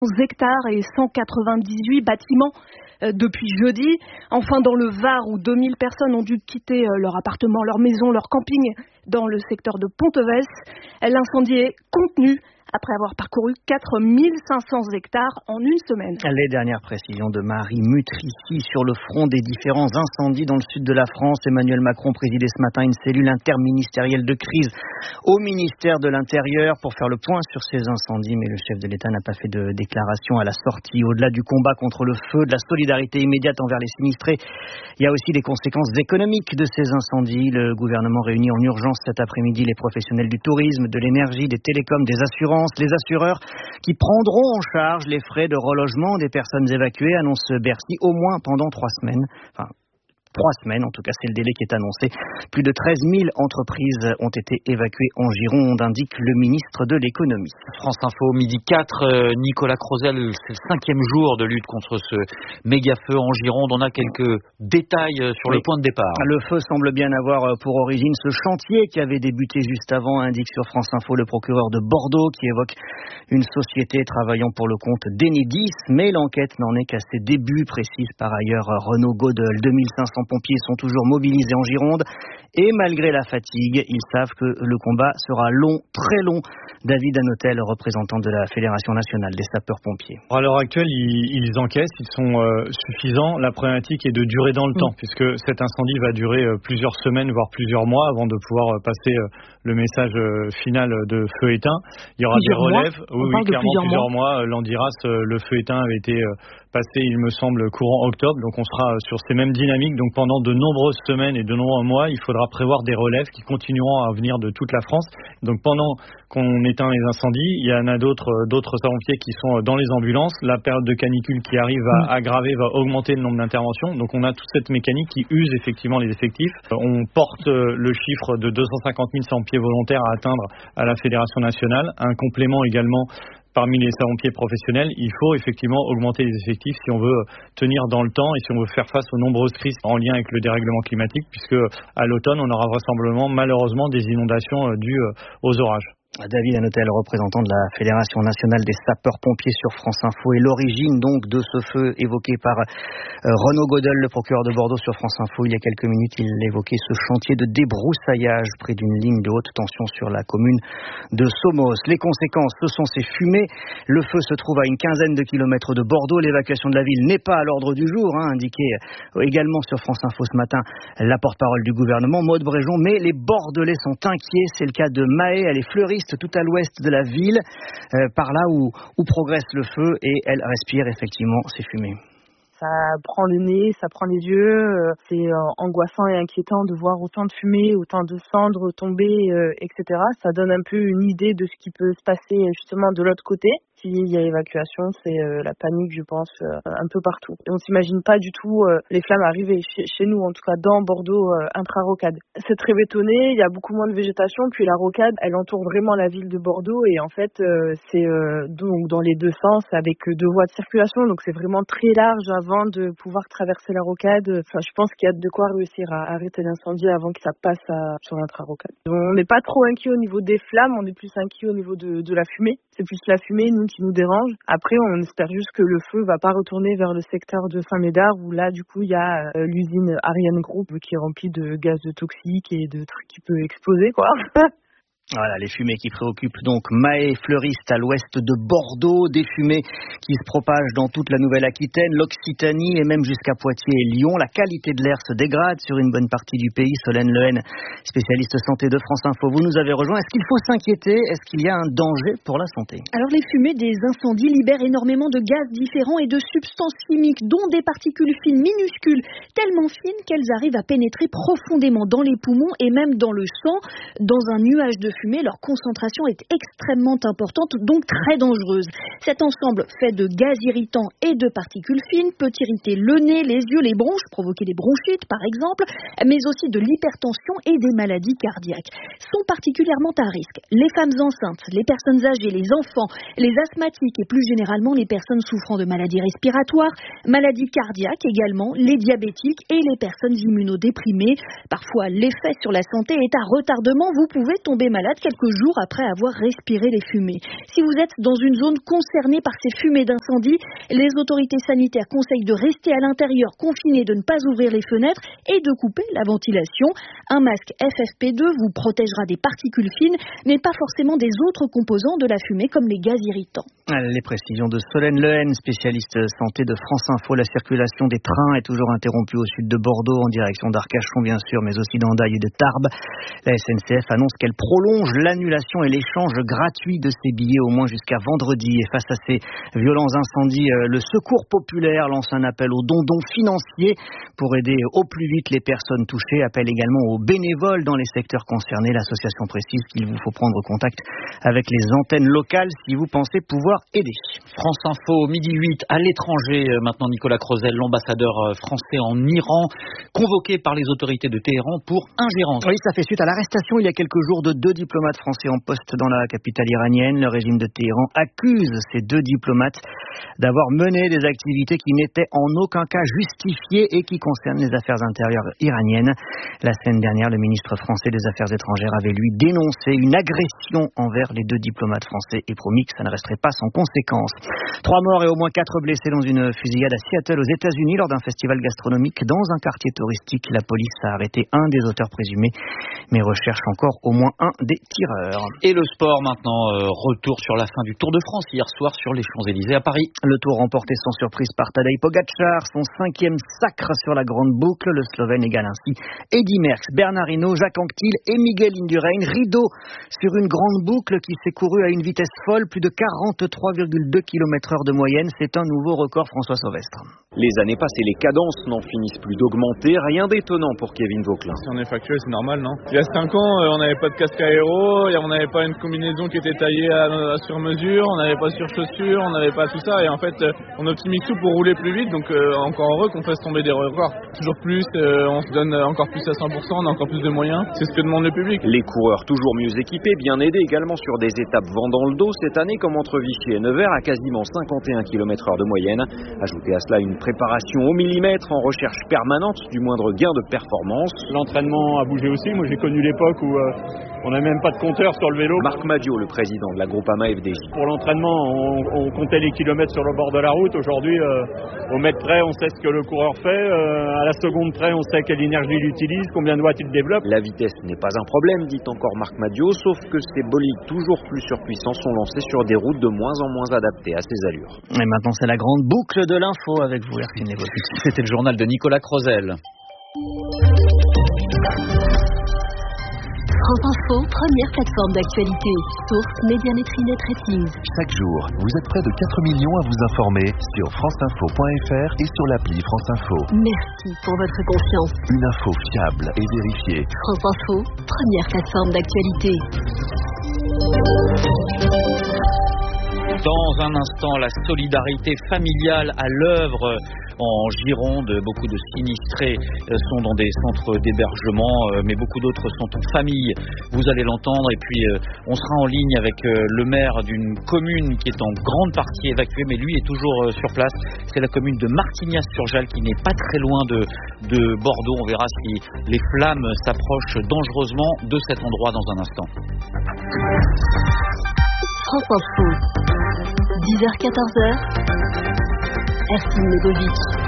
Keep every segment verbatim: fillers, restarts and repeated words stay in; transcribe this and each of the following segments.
hectares et cent quatre-vingt-dix-huit bâtiments depuis jeudi. Enfin, dans le Var, où deux mille personnes ont dû quitter leur appartement, leur maison, leur camping dans le secteur de Ponteves. L'incendie est contenu après avoir parcouru quatre mille cinq cents hectares en une semaine. Les dernières précisions de Marie Mutrici sur le front des différents incendies dans le sud de la France. Emmanuel Macron présidait ce matin une cellule interministérielle de crise au ministère de l'Intérieur pour faire le point sur ces incendies. Mais le chef de l'État n'a pas fait de déclaration à la sortie. Au-delà du combat contre le feu, de la solidarité immédiate envers les sinistrés, il y a aussi des conséquences économiques de ces incendies. Le gouvernement réunit en urgence cet après-midi les professionnels du tourisme, de l'énergie, des télécoms, des assurances. Les assureurs qui prendront en charge les frais de relogement des personnes évacuées, annonce Bercy, au moins pendant trois semaines. Enfin, Trois semaines, en tout cas c'est le délai qui est annoncé. Plus de treize mille entreprises ont été évacuées en Gironde, indique le ministre de l'économie. France Info, midi quatre, euh, Nicolas Crozel, c'est le cinquième jour de lutte contre ce méga feu en Gironde. On a quelques détails sur oui. le point de départ. Le feu semble bien avoir pour origine ce chantier qui avait débuté juste avant, indique sur France Info le procureur de Bordeaux qui évoque une société travaillant pour le compte d'Enedis, mais l'enquête n'en est qu'à ses débuts, précise par ailleurs Renaud Godel. deux mille cinq cents pompiers sont toujours mobilisés en Gironde et malgré la fatigue, ils savent que le combat sera long, très long. David Hanotel, représentant de la Fédération nationale des sapeurs-pompiers. À l'heure actuelle, ils, ils encaissent, ils sont euh, suffisants. La problématique est de durer dans le mmh. temps, puisque cet incendie va durer euh, plusieurs semaines, voire plusieurs mois, avant de pouvoir euh, passer euh, le message euh, final de feu éteint. Il y aura plusieurs des relèves. Mois. Oui, oui clairement, plusieurs, plusieurs mois. mois. L'Andiras, euh, le feu éteint avait été euh, passé, il me semble, courant octobre. Donc on sera sur ces mêmes dynamiques. Donc pendant de nombreuses semaines et de nombreux mois, il faudra prévoir des relèves qui continueront à venir de toute la France. Donc pendant qu'on éteint les incendies, il y en a d'autres d'autres pompiers qui sont dans les ambulances. La période de canicule qui arrive va mmh. aggraver, va augmenter le nombre d'interventions. Donc on a toute cette mécanique qui use effectivement les effectifs. On porte le chiffre de deux cent cinquante mille sapeurs-pompiers volontaires à atteindre à la Fédération nationale. Un complément également parmi les sapeurs-pompiers professionnels. Il faut effectivement augmenter les effectifs si on veut tenir dans le temps et si on veut faire face aux nombreuses crises en lien avec le dérèglement climatique, puisque à l'automne, on aura vraisemblablement malheureusement des inondations dues aux orages. David Hanotel, représentant de la Fédération nationale des sapeurs-pompiers sur France Info. Et l'origine donc de ce feu évoqué par euh, Renaud Godel, le procureur de Bordeaux sur France Info. Il y a quelques minutes, il évoquait ce chantier de débroussaillage près d'une ligne de haute tension sur la commune de Somos. Les conséquences, ce sont ces fumées. Le feu se trouve à une quinzaine de kilomètres de Bordeaux. L'évacuation de la ville n'est pas à l'ordre du jour, hein, indiqué également sur France Info ce matin la porte-parole du gouvernement, Maud Bréjon. Mais les Bordelais sont inquiets. C'est le cas de Maë, elle est fleuriste tout à l'ouest de la ville, euh, par là où, où progresse le feu, et elle respire effectivement ces fumées. Ça prend le nez, ça prend les yeux, c'est angoissant et inquiétant de voir autant de fumée, autant de cendres tomber, et cetera. Ça donne un peu une idée de ce qui peut se passer justement de l'autre côté. S'il y a évacuation, c'est euh, la panique, je pense, euh, un peu partout. Et on s'imagine pas du tout euh, les flammes arriver chez, chez nous, en tout cas dans Bordeaux, euh, intra-rocade. C'est très bétonné, il y a beaucoup moins de végétation, puis la rocade, elle entoure vraiment la ville de Bordeaux, et en fait, euh, c'est euh, donc dans les deux sens, avec deux voies de circulation, donc c'est vraiment très large avant de pouvoir traverser la rocade. Enfin, je pense qu'il y a de quoi réussir à arrêter l'incendie avant que ça passe à, sur l'intra-rocade. On n'est pas trop inquiet au niveau des flammes, on est plus inquiet au niveau de, de la fumée. C'est plus la fumée, nous, qui nous dérange. Après, on espère juste que le feu va pas retourner vers le secteur de Saint-Médard où là, du coup, il y a euh, l'usine Ariane Group qui est remplie de gaz toxiques et de trucs qui peuvent exploser, quoi. Voilà, les fumées qui préoccupent donc Maë, fleuriste à l'ouest de Bordeaux, des fumées qui se propagent dans toute la Nouvelle-Aquitaine, l'Occitanie et même jusqu'à Poitiers et Lyon. La qualité de l'air se dégrade sur une bonne partie du pays. Solène Lehen, spécialiste santé de France Info, vous nous avez rejoint. Est-ce qu'il faut s'inquiéter? Est-ce qu'il y a un danger pour la santé? Alors les fumées des incendies libèrent énormément de gaz différents et de substances chimiques, dont des particules fines minuscules, tellement fines qu'elles arrivent à pénétrer profondément dans les poumons et même dans le sang. Dans un nuage de fumée, leur concentration est extrêmement importante, donc très dangereuse. Cet ensemble fait de gaz irritants et de particules fines peut irriter le nez, les yeux, les bronches, provoquer des bronchites par exemple, mais aussi de l'hypertension et des maladies cardiaques. Sont particulièrement à risque les femmes enceintes, les personnes âgées, les enfants, les asthmatiques et plus généralement les personnes souffrant de maladies respiratoires, maladies cardiaques également, les diabétiques et les personnes immunodéprimées. Parfois, l'effet sur la santé est à retardement, vous pouvez tomber malade malade quelques jours après avoir respiré les fumées. Si vous êtes dans une zone concernée par ces fumées d'incendie, les autorités sanitaires conseillent de rester à l'intérieur, confiné, de ne pas ouvrir les fenêtres et de couper la ventilation. Un masque F F P deux vous protégera des particules fines, mais pas forcément des autres composants de la fumée comme les gaz irritants. Les précisions de Solène Lehen, spécialiste santé de France Info. La circulation des trains est toujours interrompue au sud de Bordeaux, en direction d'Arcachon bien sûr, mais aussi d'Andaille et de Tarbes. La S N C F annonce qu'elle prolonge l'annulation et l'échange gratuit de ses billets au moins jusqu'à vendredi. Et face à ces violents incendies, le Secours populaire lance un appel aux dons financiers pour aider au plus vite les personnes touchées. Appelle également aux bénévoles dans les secteurs concernés. L'association précise qu'il vous faut prendre contact avec les antennes locales si vous pensez pouvoir aider. France Info, midi huit, à l'étranger. Maintenant, Nicolas Crozel, l'ambassadeur français en Iran, convoqué par les autorités de Téhéran pour ingérence. Oui, ça fait suite à l'arrestation il y a quelques jours de deux diplomates français en poste dans la capitale iranienne. Le régime de Téhéran accuse ces deux diplomates d'avoir mené des activités qui n'étaient en aucun cas justifiées et qui concernent les affaires intérieures iraniennes. La semaine dernière, le ministre français des Affaires étrangères avait lui dénoncé une agression envers les deux diplomates français et promis que ça ne resterait pas sans conséquences. Trois morts et au moins quatre blessés dans une fusillade à Seattle aux États-Unis lors d'un festival gastronomique dans un quartier touristique. La police a arrêté un des auteurs présumés, mais recherche encore au moins un des tireurs. Et le sport maintenant, euh, retour sur la fin du Tour de France hier soir sur les Champs-Élysées à Paris. Le Tour remporté sans surprise par Tadej Pogačar, son cinquième sacre sur la grande boucle. Le Slovène égale ainsi Eddy Merckx, Bernard Hinault, Jacques Anquetil et Miguel Indurain. Rideau sur une grande boucle qui s'est courue à une vitesse folle, plus de quarante-trois virgule deux kilomètres heure de moyenne. C'est un nouveau record, François Sauvestre. Les années passées, les cadences n'en finissent plus d'augmenter. Rien d'étonnant pour Kevin Vauquelin. Si on est factuel, c'est normal, non? Il y a cinq ans, on n'avait pas de casque aéro, on n'avait pas une combinaison qui était taillée à, à sur mesure, on n'avait pas sur chaussures, on n'avait pas tout ça. Et en fait, on optimise tout pour rouler plus vite. Donc euh, encore heureux qu'on fasse tomber des records. Toujours plus, euh, on se donne encore plus à cent pour cent, on a encore plus de moyens. C'est ce que demande le public. Les coureurs toujours mieux équipés, bien aidés également sur des étapes vent dans le dos cette année, comme entre Vichy et Nevers, à quasiment cinquante et un kilomètres heure de moyenne. Ajoutez à cela une préparation au millimètre en recherche permanente du moindre gain de performance. L'entraînement a bougé aussi. Moi, j'ai connu l'époque où euh, on n'a même pas de compteur sur le vélo. Marc Madiot, le président de la Groupama F D J. Pour l'entraînement, on, on comptait les kilomètres sur le bord de la route. Aujourd'hui, euh, au mètre près, on sait ce que le coureur fait. Euh, à la seconde près, on sait quelle énergie il utilise, combien de watts il développe. La vitesse n'est pas un problème, dit encore Marc Madiot, sauf que ces bolides toujours plus surpuissants sont lancés sur des routes de moins en moins adaptées à ces allures. Et maintenant, c'est la grande boucle de l'info avec vous, Hercine Lévy. C'était le journal de Nicolas Crozel. France Info, première plateforme d'actualité. Source Médiamétrie Net Ratings. Chaque jour, vous êtes près de quatre millions à vous informer sur franceinfo point f r et sur l'appli France Info. Merci pour votre confiance. Une info fiable et vérifiée. France Info, première plateforme d'actualité. Dans un instant, la solidarité familiale à l'œuvre en Gironde. Beaucoup de sinistrés sont dans des centres d'hébergement, mais beaucoup d'autres sont en famille. Vous allez l'entendre. Et puis, on sera en ligne avec le maire d'une commune qui est en grande partie évacuée, mais lui est toujours sur place. C'est la commune de Martignas-sur-Jalles qui n'est pas très loin de, de Bordeaux. On verra si les flammes s'approchent dangereusement de cet endroit dans un instant. France Info, dix heures quatorze heures, Hercine Legovic.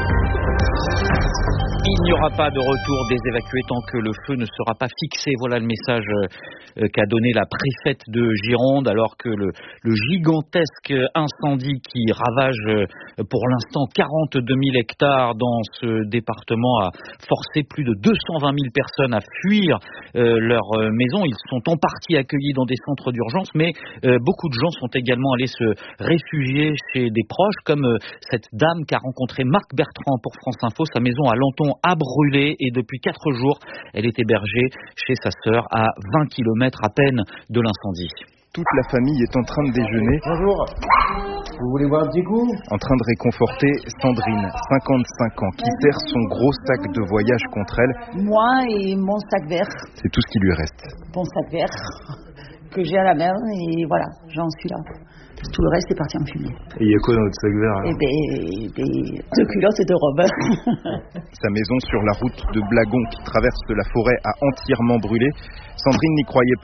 Il n'y aura pas de retour des évacués tant que le feu ne sera pas fixé. Voilà le message euh, qu'a donné la préfète de Gironde, alors que le, le gigantesque incendie qui ravage euh, pour l'instant quarante-deux mille hectares dans ce département a forcé plus de deux cent vingt mille personnes à fuir euh, leur euh, maison. Ils sont en partie accueillis dans des centres d'urgence, mais euh, beaucoup de gens sont également allés se réfugier chez des proches, comme euh, cette dame qu'a rencontré Marc Bertrand pour France Info. Sa maison à Lanton a brûlé et depuis quatre jours, elle est hébergée chez sa sœur à vingt kilomètres à peine de l'incendie. Toute la famille est en train de déjeuner. Bonjour. Vous voulez boire un petit coup ? En train de réconforter Sandrine, cinquante-cinq ans, qui serre son gros sac de voyage contre elle. Moi et mon sac vert. C'est tout ce qui lui reste. Mon sac vert que j'ai à la main et voilà, j'en suis là. Tout le reste est parti en fumée. Et il y a quoi dans votre sac vert alors ? Eh bien, des de culottes et de robes. Sa maison sur la route de Blagon qui traverse la forêt a entièrement brûlé. Sandrine n'y croyait pas.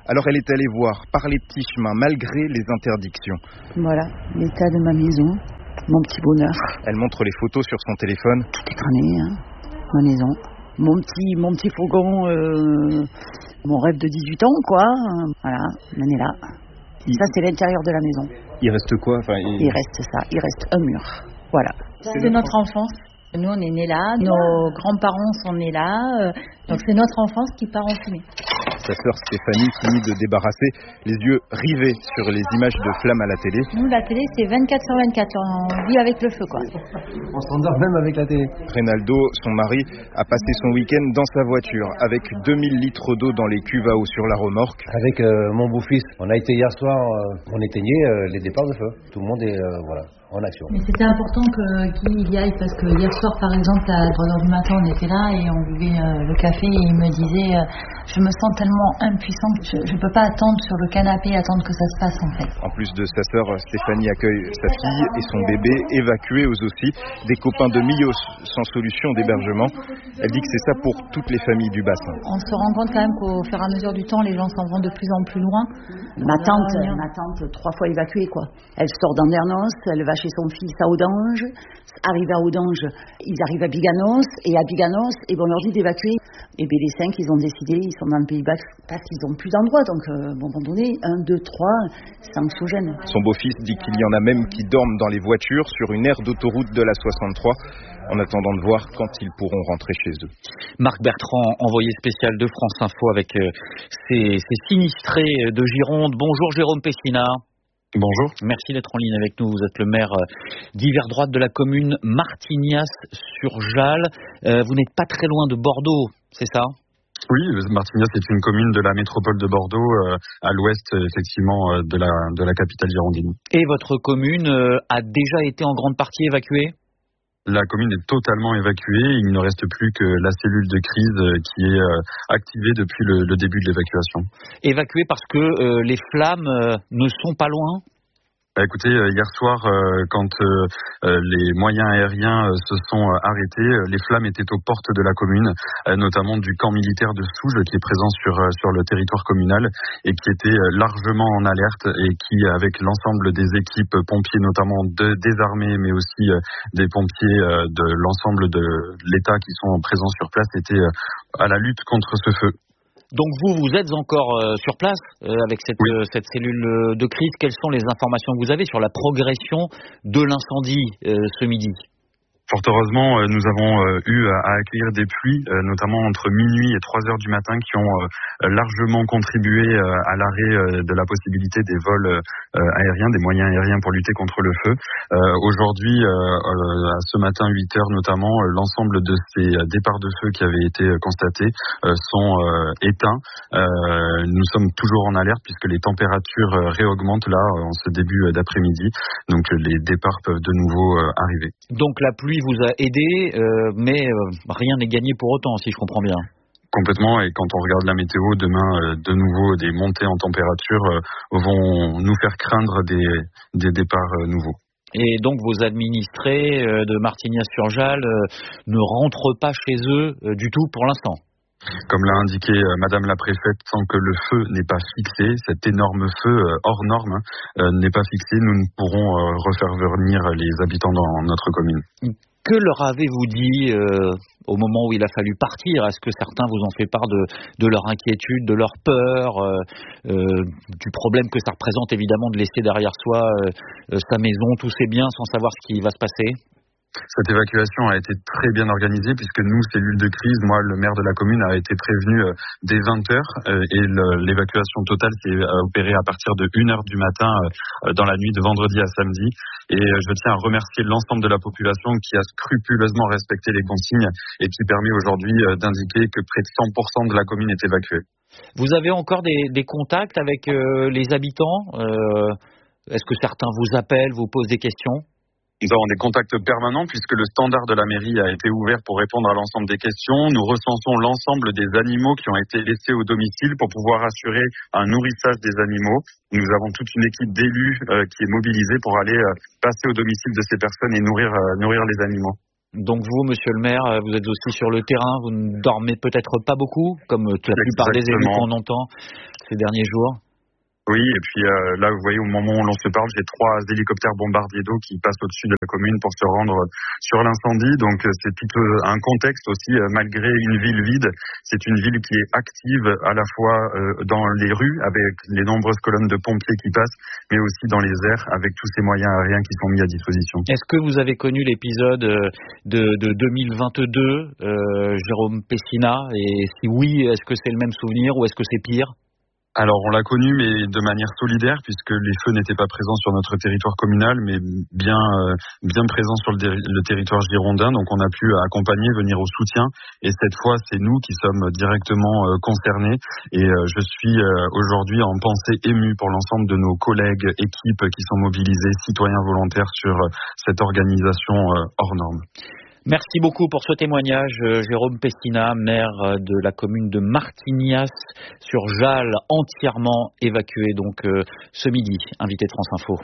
Alors elle est allée voir par les petits chemins, malgré les interdictions. Voilà, l'état de ma maison, mon petit bonheur. Elle montre les photos sur son téléphone. Tout est cramé, hein, ma maison. Mon petit, mon petit fourgon, euh, mon rêve de dix-huit ans, quoi. Voilà, on est là. Il... Ça, c'est l'intérieur de la maison. Il reste quoi enfin, il... il reste ça, il reste un mur. Voilà. C'est, c'est notre enfance. Nous, on est nés là, nos grands-parents sont nés là, euh, donc c'est notre enfance qui part en fumée. Sa sœur Stéphanie finit de débarrasser, les yeux rivés sur les images de flammes à la télé. Nous, la télé, c'est vingt-quatre sur vingt-quatre, on vit avec le feu, quoi. On s'endort même avec la télé. Reynaldo, son mari, a passé son week-end dans sa voiture, avec deux mille litres d'eau dans les cuves à eau sur la remorque. Avec euh, mon beau-fils, on a été hier soir, euh, on éteignait euh, les départs de feu. Tout le monde est, euh, voilà. En action. Mais c'était important que Guy y aille parce que hier soir par exemple à trois heures du matin on était là et on buvait euh, le café et il me disait euh, je me sens tellement impuissante que je ne peux pas attendre sur le canapé attendre que ça se passe en fait. En plus de sa sœur, Stéphanie accueille sa fille et son bébé évacués eux aussi, des copains de Millos sans solution d'hébergement. Elle dit que c'est ça pour toutes les familles du bassin. On se rend compte quand même qu'au fur et à mesure du temps les gens s'en vont de plus en plus loin. Ma tante, ma tante trois fois évacuée quoi. Elle sort d'Andernos, elle va chez son fils à Audange, arrive à Audange, ils arrivent à Biganos, et à Biganos, et bon, on leur dit d'évacuer. Et bien les cinq, ils ont décidé, ils sont dans le Pays Basque, parce qu'ils n'ont plus d'endroit, donc euh, à un moment donné, un, deux, trois, c'est anxiogène. Son beau-fils dit qu'il y en a même qui dorment dans les voitures sur une aire d'autoroute de la soixante-trois, en attendant de voir quand ils pourront rentrer chez eux. Marc Bertrand, envoyé spécial de France Info avec euh, ses, ses sinistrés de Gironde. Bonjour Jérôme Pessina. Bonjour. Merci d'être en ligne avec nous. Vous êtes le maire d'hiver droite de la commune Martignas-sur-Jalles. Euh, vous n'êtes pas très loin de Bordeaux, c'est ça ? Oui, Martignas est une commune de la métropole de Bordeaux, euh, à l'ouest effectivement euh, de la de la capitale girondine. Et votre commune euh, a déjà été en grande partie évacuée ? La commune est totalement évacuée. Il ne reste plus que la cellule de crise qui est euh, activée depuis le, le début de l'évacuation. Évacuée parce que euh, les flammes euh, ne sont pas loin ? Bah écoutez, euh, hier soir, euh, quand euh, euh, les moyens aériens euh, se sont euh, arrêtés, euh, les flammes étaient aux portes de la commune, euh, notamment du camp militaire de Souges qui est présent sur euh, sur le territoire communal et qui était euh, largement en alerte et qui, avec l'ensemble des équipes pompiers, notamment de, des armées, mais aussi euh, des pompiers euh, de l'ensemble de l'État qui sont présents sur place, étaient euh, à la lutte contre ce feu. Donc vous, vous êtes encore euh, sur place euh, avec cette, oui. euh, cette cellule de crise. Quelles sont les informations que vous avez sur la progression de l'incendie euh, ce midi ? Fort heureusement, nous avons eu à accueillir des pluies, notamment entre minuit et trois heures du matin, qui ont largement contribué à l'arrêt de la possibilité des vols aériens, des moyens aériens pour lutter contre le feu. Aujourd'hui, à ce matin, huit heures notamment, l'ensemble de ces départs de feu qui avaient été constatés sont éteints. Nous sommes toujours en alerte puisque les températures réaugmentent là en ce début d'après-midi. Donc les départs peuvent de nouveau arriver. Donc la pluie vous a aidé, euh, mais euh, rien n'est gagné pour autant, si je comprends bien. Complètement, et quand on regarde la météo, demain, euh, de nouveau, des montées en température euh, vont nous faire craindre des, des départs euh, nouveaux. Et donc vos administrés euh, de Martignas-sur-Jalles euh, ne rentrent pas chez eux euh, du tout pour l'instant. Comme l'a indiqué euh, Madame la Préfète, tant que le feu n'est pas fixé, cet énorme feu euh, hors norme euh, n'est pas fixé, nous ne pourrons euh, refaire venir les habitants dans notre commune. Que leur avez-vous dit euh, au moment où il a fallu partir ? Est-ce que certains vous ont fait part de, de leur inquiétude, de leur peur, euh, euh, du problème que ça représente évidemment de laisser derrière soi euh, sa maison, tous ses biens, sans savoir ce qui va se passer ? Cette évacuation a été très bien organisée puisque nous, cellule de crise, moi, le maire de la commune, a été prévenu euh, dès vingt heures euh, et le, l'évacuation totale s'est euh, opérée à partir de une heure du matin euh, dans la nuit de vendredi à samedi. Et euh, je tiens à remercier l'ensemble de la population qui a scrupuleusement respecté les consignes et qui permet aujourd'hui euh, d'indiquer que près de cent pour cent de la commune est évacuée. Vous avez encore des, des contacts avec euh, les habitants euh, Est-ce que certains vous appellent, vous posent des questions ? Nous avons des contacts permanents puisque le standard de la mairie a été ouvert pour répondre à l'ensemble des questions. Nous recensons l'ensemble des animaux qui ont été laissés au domicile pour pouvoir assurer un nourrissage des animaux. Nous avons toute une équipe d'élus euh, qui est mobilisée pour aller euh, passer au domicile de ces personnes et nourrir, euh, nourrir les animaux. Donc vous, monsieur le maire, vous êtes aussi sur le terrain, vous ne dormez peut-être pas beaucoup, comme la plupart des élus qu'on entend. ces derniers jours? Oui, et puis euh, là, vous voyez, au moment où l'on se parle, j'ai trois hélicoptères bombardiers d'eau qui passent au-dessus de la commune pour se rendre sur l'incendie. Donc, c'est tout euh, un contexte aussi, euh, malgré une ville vide, c'est une ville qui est active à la fois euh, dans les rues, avec les nombreuses colonnes de pompiers qui passent, mais aussi dans les airs, avec tous ces moyens aériens qui sont mis à disposition. Est-ce que vous avez connu l'épisode de, de deux mille vingt-deux, euh, Jérôme Pessina? Et si oui, est-ce que c'est le même souvenir ou est-ce que c'est pire? Alors, on l'a connu, mais de manière solidaire, puisque les feux n'étaient pas présents sur notre territoire communal, mais bien euh, bien présents sur le, le territoire girondin. Donc, on a pu accompagner, venir au soutien. Et cette fois, c'est nous qui sommes directement euh, concernés. Et euh, je suis euh, aujourd'hui en pensée émue pour l'ensemble de nos collègues, équipes qui sont mobilisés, citoyens volontaires sur euh, cette organisation euh, hors norme. Merci beaucoup pour ce témoignage, Jérôme Pessina, maire de la commune de Martignas sur Jalles, entièrement évacué donc euh, ce midi, invité de France Info.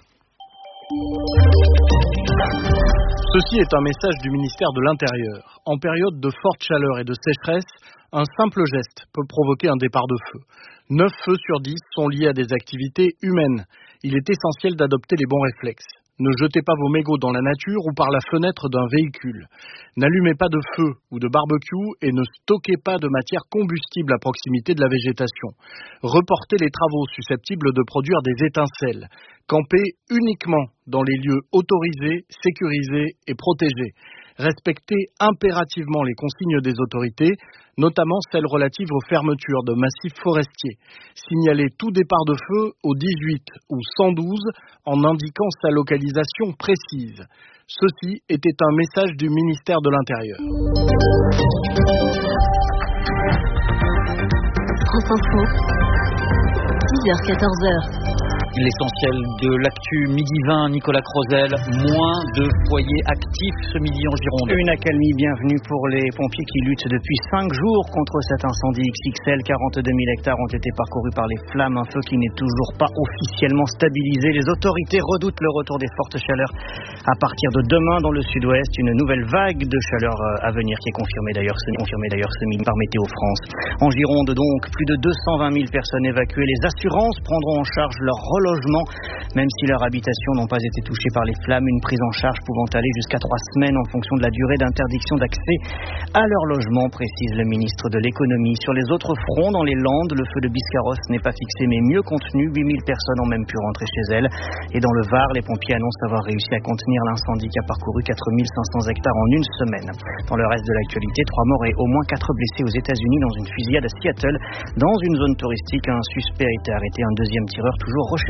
Ceci est un message du ministère de l'Intérieur. En période de forte chaleur et de sécheresse, un simple geste peut provoquer un départ de feu. neuf feux sur dix sont liés à des activités humaines. Il est essentiel d'adopter les bons réflexes. Ne jetez pas vos mégots dans la nature ou par la fenêtre d'un véhicule. N'allumez pas de feu ou de barbecue et ne stockez pas de matière combustible à proximité de la végétation. Reportez les travaux susceptibles de produire des étincelles. Campez uniquement dans les lieux autorisés, sécurisés et protégés. Respectez impérativement les consignes des autorités, notamment celles relatives aux fermetures de massifs forestiers. Signalez tout départ de feu au dix-huit ou cent douze en indiquant sa localisation précise. Ceci était un message du ministère de l'Intérieur. France Info, dix heures quatorze heures. L'essentiel de l'actu midi vingt, Nicolas Crozel, moins de foyers actifs ce midi en Gironde. Une accalmie bienvenue pour les pompiers qui luttent depuis cinq jours contre cet incendie X X L. quarante-deux mille hectares ont été parcourus par les flammes, un feu qui n'est toujours pas officiellement stabilisé. Les autorités redoutent le retour des fortes chaleurs à partir de demain dans le sud-ouest. Une nouvelle vague de chaleur à venir qui est confirmée d'ailleurs ce, confirmée d'ailleurs ce midi par Météo France. En Gironde donc, plus de deux cent vingt mille personnes évacuées. Les assurances prendront en charge leur relogement. Même si leurs habitations n'ont pas été touchées par les flammes, une prise en charge pouvant aller jusqu'à trois semaines en fonction de la durée d'interdiction d'accès à leur logement, précise le ministre de l'économie. Sur les autres fronts, dans les Landes, le feu de Biscarrosse n'est pas fixé mais mieux contenu. huit mille personnes ont même pu rentrer chez elles. Et dans le Var, les pompiers annoncent avoir réussi à contenir l'incendie qui a parcouru quatre mille cinq cents hectares en une semaine. Dans le reste de l'actualité, trois morts et au moins quatre blessés aux États-Unis dans une fusillade à Seattle. Dans une zone touristique, un suspect a été arrêté, un deuxième tireur toujours recherché.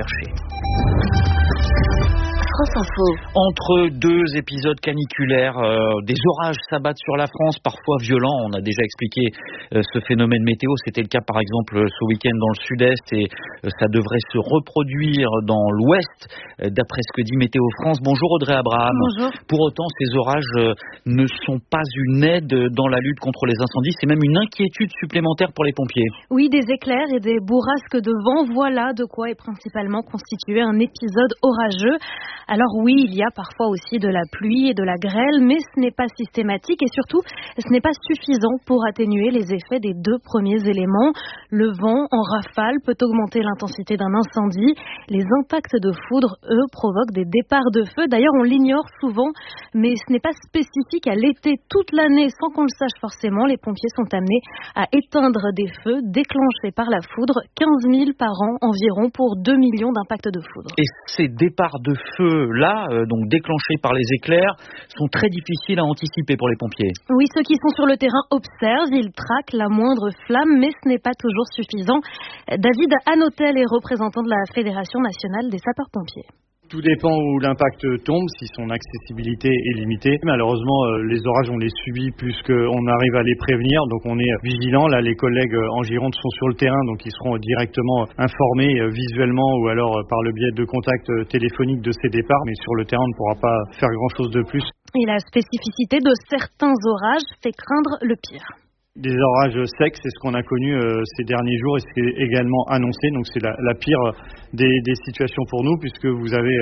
France Info. Entre deux épisodes caniculaires, euh, des orages s'abattent sur la France, parfois violents. On a déjà expliqué euh, ce phénomène météo. C'était le cas par exemple ce week-end dans le sud-est et euh, ça devrait se reproduire dans l'ouest, euh, d'après ce que dit Météo France. Bonjour Audrey Abraham. Bonjour. Pour autant, ces orages euh, ne sont pas une aide dans la lutte contre les incendies. C'est même une inquiétude supplémentaire pour les pompiers. Oui, des éclairs et des bourrasques de vent, voilà de quoi est principalement constitué un épisode orageux. Alors oui, il y a parfois aussi de la pluie et de la grêle, mais ce n'est pas systématique et surtout, ce n'est pas suffisant pour atténuer les effets des deux premiers éléments. Le vent en rafale peut augmenter l'intensité d'un incendie. Les impacts de foudre, eux, provoquent des départs de feu. D'ailleurs, on l'ignore souvent, mais ce n'est pas spécifique à l'été. Toute l'année, sans qu'on le sache forcément, les pompiers sont amenés à éteindre des feux déclenchés par la foudre, quinze mille par an environ pour deux millions d'impacts de foudre. Et ces départs de feu-là, euh, donc déclenchés par les éclairs, sont très difficiles à anticiper pour les pompiers. Oui, ceux qui sont sur le terrain observent, ils traquent la moindre flamme, mais ce n'est pas toujours suffisant. David Hanotel est représentant de la Fédération nationale des sapeurs-pompiers. Tout dépend où l'impact tombe, si son accessibilité est limitée. Malheureusement, les orages, on les subit plus qu'on arrive à les prévenir, donc on est vigilant. Là, les collègues en Gironde sont sur le terrain, donc ils seront directement informés visuellement ou alors par le biais de contacts téléphoniques de ces départs. Mais sur le terrain, on ne pourra pas faire grand-chose de plus. Et la spécificité de certains orages fait craindre le pire. Des orages secs, c'est ce qu'on a connu euh, ces derniers jours et c'est également annoncé. Donc c'est la, la pire des, des situations pour nous puisque vous avez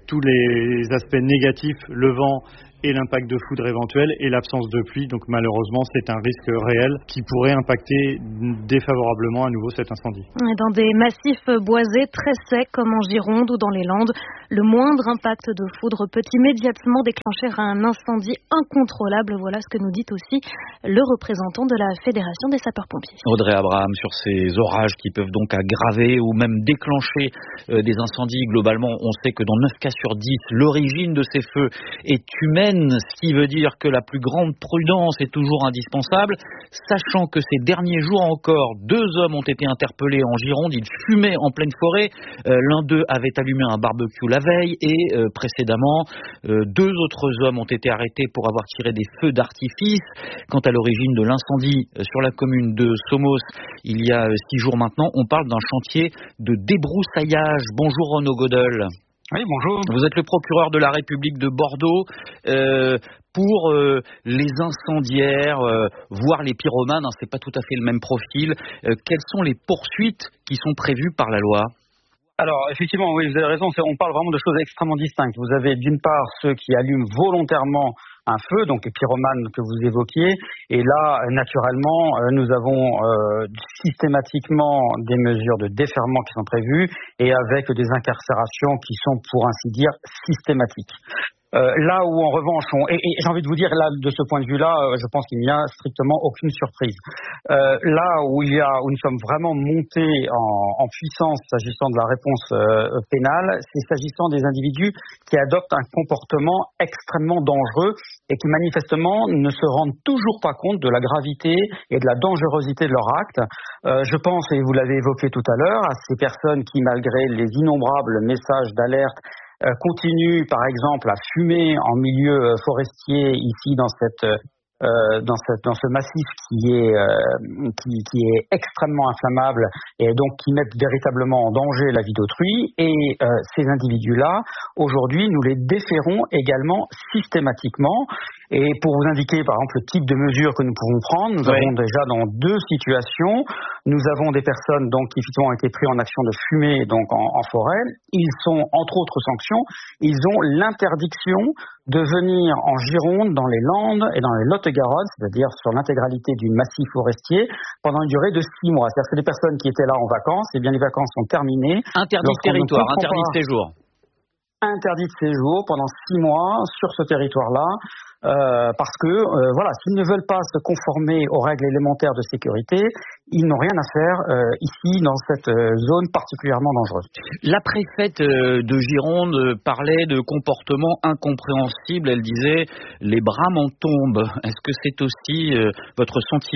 tous les aspects négatifs, le vent et l'impact de foudre éventuel et l'absence de pluie. Donc malheureusement, c'est un risque réel qui pourrait impacter défavorablement à nouveau cet incendie. Dans des massifs boisés très secs comme en Gironde ou dans les Landes, le moindre impact de foudre peut immédiatement déclencher un incendie incontrôlable. Voilà ce que nous dit aussi le représentant de la Fédération des sapeurs-pompiers. Audrey Abraham, sur ces orages qui peuvent donc aggraver ou même déclencher euh, des incendies. Globalement, on sait que dans neuf cas sur dix, l'origine de ces feux est humaine. Ce qui veut dire que la plus grande prudence est toujours indispensable, sachant que ces derniers jours encore, deux hommes ont été interpellés en Gironde, ils fumaient en pleine forêt, euh, l'un d'eux avait allumé un barbecue la veille et euh, précédemment, euh, deux autres hommes ont été arrêtés pour avoir tiré des feux d'artifice. Quant à l'origine de l'incendie euh, sur la commune de Somos, il y a euh, six jours maintenant, on parle d'un chantier de débroussaillage. Bonjour Renaud Godel. Oui, bonjour. Vous êtes le procureur de la République de Bordeaux. Euh, pour euh, les incendiaires, euh, voire les pyromanes, hein, c'est pas tout à fait le même profil. Euh, quelles sont les poursuites qui sont prévues par la loi ? Alors, effectivement, oui, vous avez raison, c'est, on parle vraiment de choses extrêmement distinctes. Vous avez d'une part ceux qui allument volontairement un feu, donc les pyromanes que vous évoquiez, et là, naturellement, euh, nous avons euh, systématiquement des mesures de déferrement qui sont prévues, et avec des incarcérations qui sont, pour ainsi dire, systématiques. Euh, là où en revanche, on, et, et j'ai envie de vous dire là de ce point de vue-là, euh, je pense qu'il n'y a strictement aucune surprise. Euh, là où il y a, où nous sommes vraiment montés en, en puissance s'agissant de la réponse euh, pénale, c'est s'agissant des individus qui adoptent un comportement extrêmement dangereux et qui manifestement ne se rendent toujours pas compte de la gravité et de la dangerosité de leur acte. Euh, je pense, et vous l'avez évoqué tout à l'heure, à ces personnes qui, malgré les innombrables messages d'alerte, Euh, continue par exemple à fumer en milieu euh, forestier ici dans cette euh, dans cette dans ce massif qui est euh, qui, qui est extrêmement inflammable et donc qui met véritablement en danger la vie d'autrui, et euh, ces individus-là aujourd'hui nous les déférons également systématiquement. Et pour vous indiquer par exemple le type de mesures que nous pouvons prendre, nous oui. avons déjà dans deux situations, nous avons des personnes donc qui effectivement ont été pris en action de fumée donc en, en forêt. Ils sont entre autres sanctions, ils ont l'interdiction de venir en Gironde, dans les Landes et dans les Lot-et-Garonne, c'est-à-dire sur l'intégralité du massif forestier, pendant une durée de six mois. C'est-à-dire que c'est des personnes qui étaient là en vacances, et bien les vacances sont terminées. Interdit de territoire, interdit de séjour. Interdit de séjour pendant six mois sur ce territoire-là, euh, parce que euh, voilà, s'ils ne veulent pas se conformer aux règles élémentaires de sécurité, ils n'ont rien à faire euh, ici dans cette euh, zone particulièrement dangereuse. La préfète euh, de Gironde parlait de comportements incompréhensibles. Elle disait les bras m'en tombent. Est-ce que c'est aussi euh, votre sentiment ?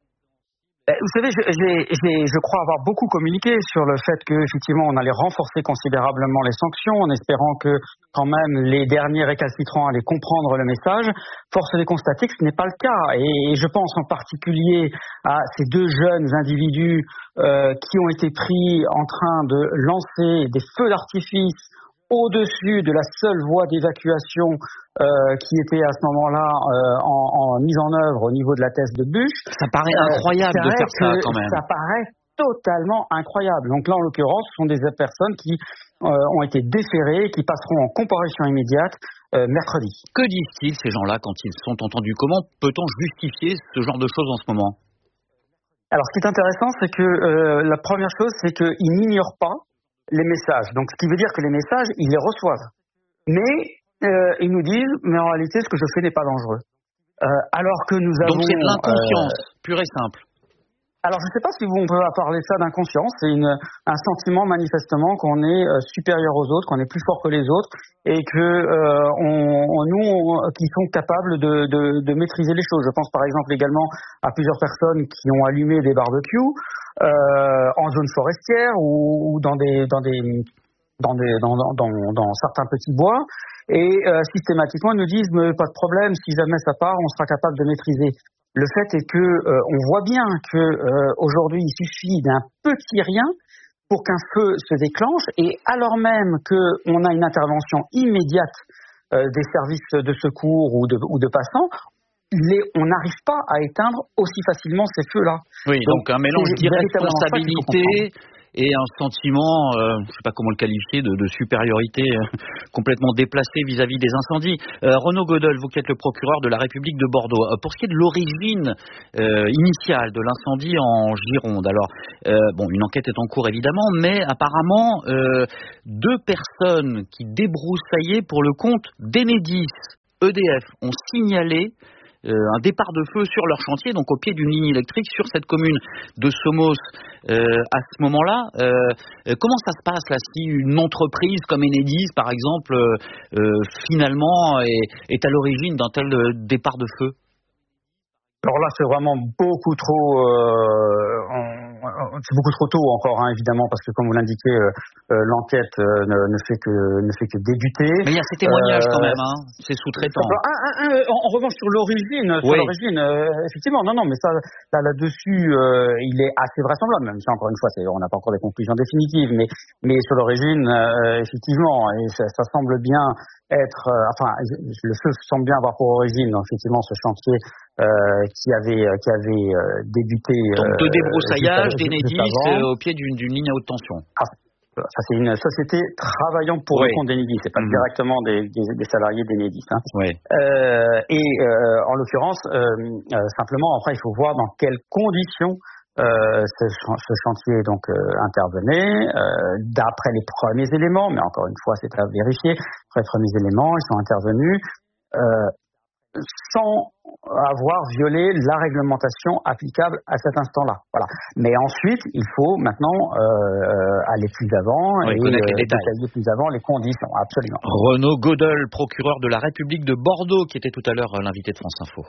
Vous savez, je, j'ai, j'ai, je crois avoir beaucoup communiqué sur le fait que effectivement on allait renforcer considérablement les sanctions en espérant que quand même les derniers récalcitrants allaient comprendre le message. Force est de constater que ce n'est pas le cas, et, et je pense en particulier à ces deux jeunes individus euh, qui ont été pris en train de lancer des feux d'artifice au-dessus de la seule voie d'évacuation euh, qui était à ce moment-là euh, en, en mise en œuvre au niveau de la Thèse de Buch. Ça paraît incroyable euh, de faire ça quand même. Ça paraît totalement incroyable. Donc là, en l'occurrence, ce sont des personnes qui euh, ont été déférées, qui passeront en comparution immédiate euh, mercredi. Que disent-ils ces gens-là quand ils sont entendus ? Comment peut-on justifier ce genre de choses en ce moment ? Alors, ce qui est intéressant, c'est que euh, la première chose, c'est qu'ils n'ignorent pas les messages. Donc, ce qui veut dire que les messages, ils les reçoivent. Mais, euh, ils nous disent, mais en réalité, ce que je fais n'est pas dangereux. Euh, alors que nous avons... Donc, c'est de l'inconscience, euh, pure et simple. Alors, je ne sais pas si on peut parler ça d'inconscience. C'est une, un sentiment, manifestement, qu'on est euh, supérieur aux autres, qu'on est plus fort que les autres, et que euh, on, on, nous, on, qui sont capables de, de, de maîtriser les choses. Je pense, par exemple, également à plusieurs personnes qui ont allumé des barbecues euh, en zone forestière ou, ou dans des, dans des, dans des, dans, dans, dans certains petits bois, et euh, systématiquement ils nous disent, mais pas de problème, si jamais ça part, on sera capable de maîtriser. Le fait est que euh, on voit bien que euh, aujourd'hui il suffit d'un petit rien pour qu'un feu se déclenche, et alors même qu'on a une intervention immédiate euh, des services de secours ou de, ou de passants, les, on n'arrive pas à éteindre aussi facilement ces feux-là. Oui, donc, donc un mélange d'irresponsabilité et un sentiment, euh, je ne sais pas comment le qualifier, de, de supériorité euh, complètement déplacé vis-à-vis des incendies. Euh, Renaud Godel, vous qui êtes le procureur de la République de Bordeaux, euh, pour ce qui est de l'origine euh, initiale de l'incendie en Gironde, alors euh, bon, une enquête est en cours évidemment, mais apparemment euh, deux personnes qui débroussaillaient pour le compte d'Enedis, E D F, ont signalé Euh, un départ de feu sur leur chantier, donc au pied d'une ligne électrique sur cette commune de Somos. Euh, à ce moment-là, euh, euh, comment ça se passe là si une entreprise comme Enedis, par exemple, euh, euh, finalement est, est à l'origine d'un tel euh, départ de feu? Alors là, c'est vraiment beaucoup trop, euh, on, c'est beaucoup trop tôt encore, hein, évidemment, parce que comme vous l'indiquez, euh, euh, l'enquête euh, ne, ne fait que ne fait que débuter. Mais il y a ces témoignages euh, quand même, hein, c'est sous-traitant. Ah, ah, ah, en, en revanche, sur l'origine, sur oui. l'origine, euh, effectivement, non, non, mais ça, là, là-dessus, euh, il est assez vraisemblable. Même si encore une fois, c'est, on n'a pas encore des conclusions définitives, mais mais sur l'origine, euh, effectivement, et ça, ça semble bien être, euh, enfin, le feu semble bien avoir pour origine, effectivement, ce chantier euh, qui avait qui avait euh, débuté. Donc de débroussaillage euh, d'Enedis euh, au pied d'une, d'une ligne à haute tension. Ah, ça, c'est une société travaillant pour oui. le compte d'Enedis, c'est pas mmh. directement des, des, des salariés d'Enedis. Hein. Oui. Euh, et euh, en l'occurrence, euh, euh, simplement, après, il faut voir dans quelles conditions euh, ce, ce chantier donc euh, intervenait. Euh, d'après les premiers éléments, mais encore une fois, c'est à vérifier. Après les premiers éléments, ils sont intervenus euh, sans avoir violé la réglementation applicable à cet instant-là. Voilà. Mais ensuite, il faut maintenant euh, aller plus avant oui, et euh, détailler plus avant les conditions. Absolument. Renaud Godel, procureur de la République de Bordeaux, qui était tout à l'heure l'invité de France Info.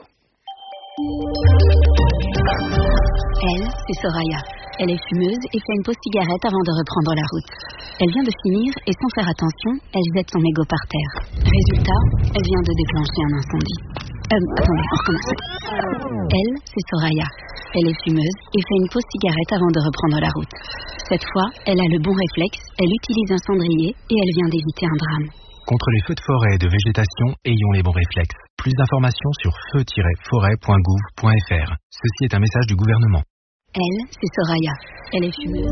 Elle, c'est Soraya. Elle est fumeuse et fait une pause cigarette avant de reprendre la route. Elle vient de finir et sans faire attention, elle jette son mégot par terre. Résultat, elle vient de déclencher un incendie. Euh, attendez, on recommence. Elle, c'est Soraya. Elle est fumeuse et fait une pause cigarette avant de reprendre la route. Cette fois, elle a le bon réflexe, elle utilise un cendrier et elle vient d'éviter un drame. Contre les feux de forêt et de végétation, ayons les bons réflexes. Plus d'informations sur feu tiret forêt point gouv point f r. Ceci est un message du gouvernement. Elle, c'est Soraya. Elle est fumeuse.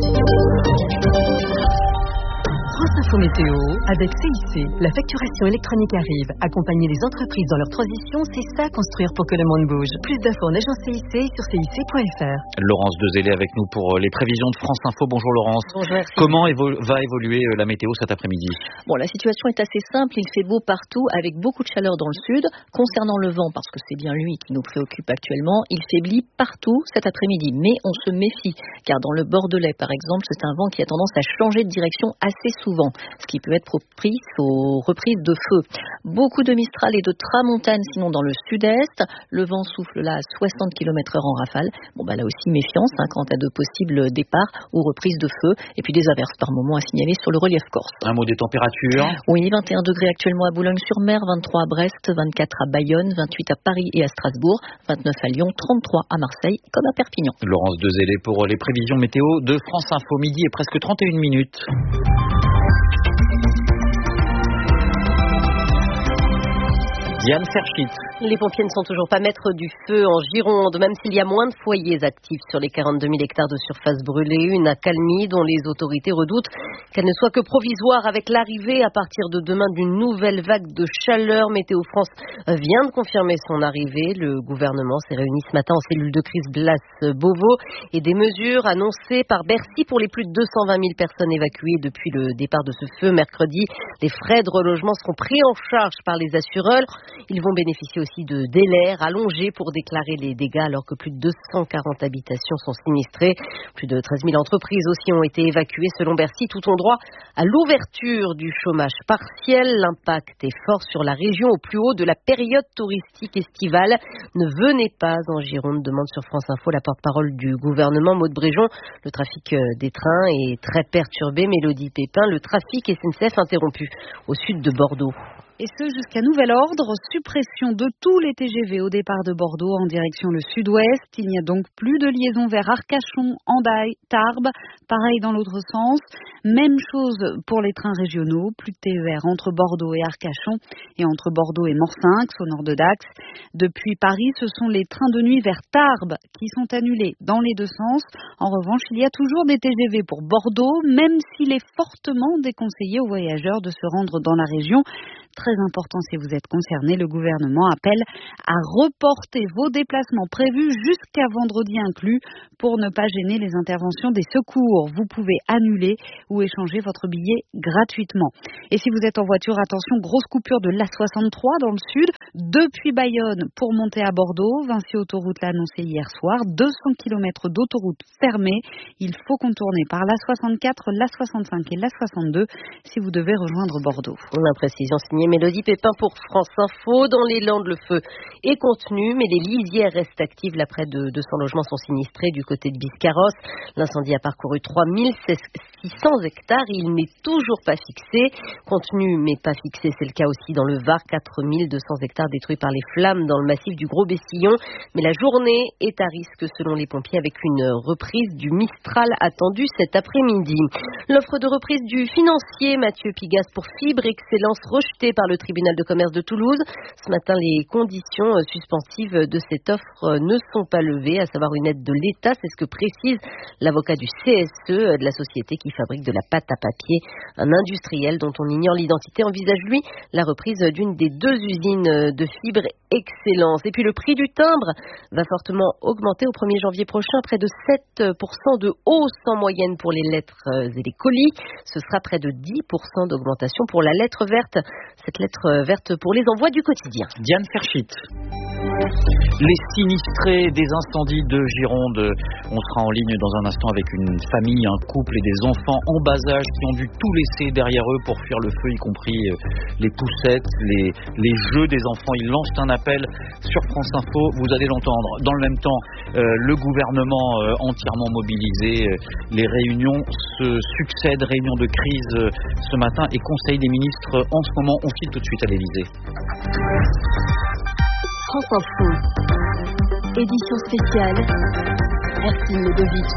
France Info Météo, avec C I C, la facturation électronique arrive. Accompagner les entreprises dans leur transition, c'est ça construire pour que le monde bouge. Plus d'infos en agence C I C sur C I C point F R. Laurence Dezélé avec nous pour les prévisions de France Info. Bonjour Laurence. Bonjour, merci. Comment évo- va évoluer la météo cet après-midi? Bon, la situation est assez simple. Il fait beau partout avec beaucoup de chaleur dans le sud. Concernant le vent, parce que c'est bien lui qui nous préoccupe actuellement, il faiblit partout cet après-midi. Mais on se méfie, car dans le Bordelais, par exemple, c'est un vent qui a tendance à changer de direction assez souvent, ce qui peut être propice aux reprises de feu. Beaucoup de Mistral et de Tramontane, sinon dans le sud-est. Le vent souffle là à soixante kilomètres heure en rafale. Bon, bah là aussi, méfiance hein, quant à de possibles départs ou reprises de feu. Et puis des averses par moment à signaler sur le relief corse. Un mot des températures. Oui, vingt et un degrés actuellement à Boulogne-sur-Mer, vingt-trois à Brest, vingt-quatre à Bayonne, vingt-huit à Paris et à Strasbourg, vingt-neuf à Lyon, trente-trois à Marseille, comme à Perpignan. Laurence Dezélé pour les prévisions météo de France Info. Midi et presque trente et une minutes. Diane Ferchit. Les pompiers ne sont toujours pas maîtres du feu en Gironde, même s'il y a moins de foyers actifs sur les quarante-deux mille hectares de surface brûlée. Une accalmie dont les autorités redoutent qu'elle ne soit que provisoire avec l'arrivée à partir de demain d'une nouvelle vague de chaleur. Météo France vient de confirmer son arrivée. Le gouvernement s'est réuni ce matin en cellule de crise Blas-Beauvau et des mesures annoncées par Bercy pour les plus de deux cent vingt mille personnes évacuées depuis le départ de ce feu mercredi. Les frais de relogement seront pris en charge par les assureurs. Ils vont bénéficier aussi de délais rallongés pour déclarer les dégâts alors que plus de deux cent quarante habitations sont sinistrées. Plus de treize mille entreprises aussi ont été évacuées selon Bercy. Tout ont droit à l'ouverture du chômage partiel. L'impact est fort sur la région au plus haut de la période touristique estivale. Ne venez pas en Gironde, demande sur France Info la porte-parole du gouvernement, Maud Bréjon. Le trafic des trains est très perturbé. Mélodie Pépin, le trafic S N C F interrompu au sud de Bordeaux. Et ce jusqu'à nouvel ordre, suppression de tous les T G V au départ de Bordeaux en direction le sud-ouest. Il n'y a donc plus de liaison vers Arcachon, Hendaye, Tarbes. Pareil dans l'autre sens. Même chose pour les trains régionaux. Plus de T E R entre Bordeaux et Arcachon et entre Bordeaux et Morsinx au nord de Dax. Depuis Paris, ce sont les trains de nuit vers Tarbes qui sont annulés dans les deux sens. En revanche, il y a toujours des T G V pour Bordeaux, même s'il est fortement déconseillé aux voyageurs de se rendre dans la région. Très important si vous êtes concerné, le gouvernement appelle à reporter vos déplacements prévus jusqu'à vendredi inclus pour ne pas gêner les interventions des secours. Vous pouvez annuler ou échanger votre billet gratuitement. Et si vous êtes en voiture, attention, grosse coupure de l'A soixante-trois dans le sud, depuis Bayonne pour monter à Bordeaux. Vinci Autoroute l'a annoncé hier soir, deux cents kilomètres d'autoroute fermée. Il faut contourner par l'A soixante-quatre, l'A soixante-cinq et l'A soixante-deux si vous devez rejoindre Bordeaux. La précision signée Mélodie Pépin pour France Info. Dans les Landes, le feu est contenu, mais les lisières restent actives. Là, près de deux cents logements sont sinistrés du côté de Biscarrosse. L'incendie a parcouru trois mille six cents hectares. Il n'est toujours pas fixé. Contenu, mais pas fixé, c'est le cas aussi dans le Var. quatre mille deux cents hectares détruits par les flammes dans le massif du Gros Bessillon. Mais la journée est à risque selon les pompiers avec une reprise du Mistral attendue cet après-midi. L'offre de reprise du financier Mathieu Pigasse pour Fibre Excellence rejetée par le tribunal de commerce de Toulouse. Ce matin, les conditions suspensives de cette offre ne sont pas levées, à savoir une aide de l'État. C'est ce que précise l'avocat du C S E, de la société qui fabrique de la pâte à papier. Un industriel dont on ignore l'identité envisage, lui, la reprise d'une des deux usines de Fibre Excellence. Et puis le prix du timbre va fortement augmenter au premier janvier prochain, près de sept pour cent de hausse en moyenne pour les lettres et les colis. Ce sera près de dix pour cent d'augmentation pour la lettre verte. Cette lettre verte pour les envois du quotidien. Diane Ferchit. Les sinistrés des incendies de Gironde. On sera en ligne dans un instant avec une famille, un couple et des enfants en bas âge qui ont dû tout laisser derrière eux pour fuir le feu, y compris les poussettes, les, les jeux des enfants. Ils lancent un appel sur France Info, vous allez l'entendre. Dans le même temps, euh, le gouvernement euh, entièrement mobilisé, euh, les réunions se succèdent, réunions de crise euh, ce matin et Conseil des ministres en ce moment. On file tout de suite à l'Élysée. France Info, édition spéciale, Ercine Ledovic.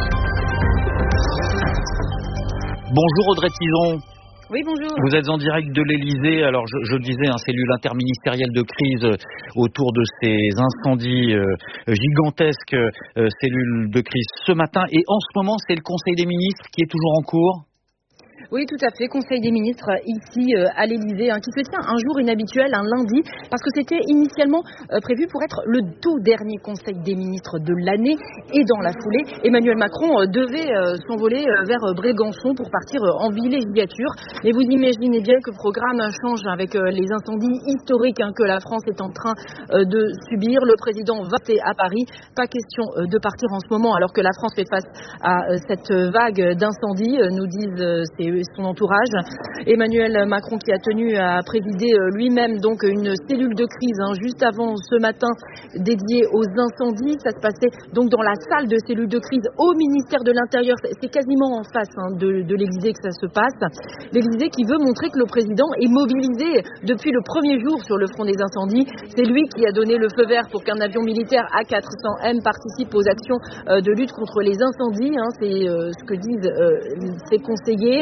Bonjour Audrey Tison. Oui, bonjour. Vous êtes en direct de l'Élysée. Alors, je, je disais, un cellule interministérielle de crise autour de ces incendies euh, gigantesques, euh, cellule de crise ce matin. Et en ce moment, c'est le Conseil des ministres qui est toujours en cours. Oui, tout à fait. Conseil des ministres ici euh, à l'Élysée, hein, qui se tient un jour inhabituel, un lundi, parce que c'était initialement euh, prévu pour être le tout dernier Conseil des ministres de l'année. Et dans la foulée, Emmanuel Macron euh, devait euh, s'envoler euh, vers euh, Brégançon pour partir euh, en villégiature. Mais vous imaginez bien que le programme change avec euh, les incendies historiques hein, que la France est en train euh, de subir. Le président va à Paris. Pas question euh, de partir en ce moment alors que la France fait face à euh, cette vague d'incendies, euh, nous disent euh, ces son entourage. Emmanuel Macron qui a tenu à présider lui-même donc une cellule de crise hein, juste avant ce matin dédiée aux incendies. Ça se passait donc dans la salle de cellule de crise au ministère de l'Intérieur. C'est quasiment en face hein, de, de l'Élysée que ça se passe. L'Élysée qui veut montrer que le président est mobilisé depuis le premier jour sur le front des incendies. C'est lui qui a donné le feu vert pour qu'un avion militaire A quatre cents M participe aux actions euh, de lutte contre les incendies. Hein, c'est euh, ce que disent euh, ses conseillers.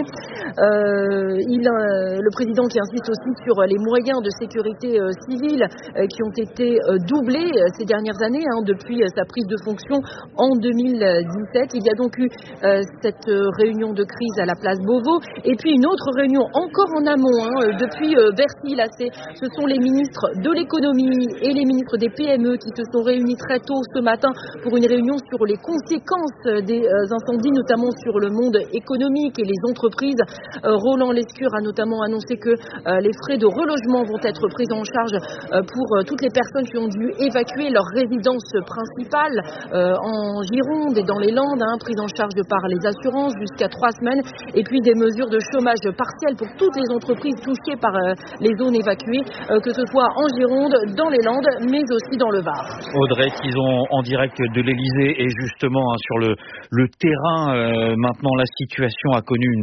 Euh, il, euh, le président qui insiste aussi sur les moyens de sécurité euh, civile euh, qui ont été euh, doublés euh, ces dernières années hein, depuis euh, sa prise de fonction en deux mille dix-sept. Il y a donc eu euh, cette euh, réunion de crise à la place Beauvau et puis une autre réunion encore en amont hein, depuis euh, Bercy. Là, c'est, ce sont les ministres de l'économie et les ministres des P M E qui se sont réunis très tôt ce matin pour une réunion sur les conséquences des euh, incendies, notamment sur le monde économique et les entreprises. Euh, Roland Lescure a notamment annoncé que euh, les frais de relogement vont être pris en charge euh, pour euh, toutes les personnes qui ont dû évacuer leur résidence principale euh, en Gironde et dans les Landes, hein, prises en charge par les assurances jusqu'à trois semaines, et puis des mesures de chômage partiel pour toutes les entreprises touchées par euh, les zones évacuées, euh, que ce soit en Gironde, dans les Landes, mais aussi dans le Var. Audrey Tison en direct de l'Élysée et justement hein, sur le, le terrain, euh, maintenant la situation a connu une toute petite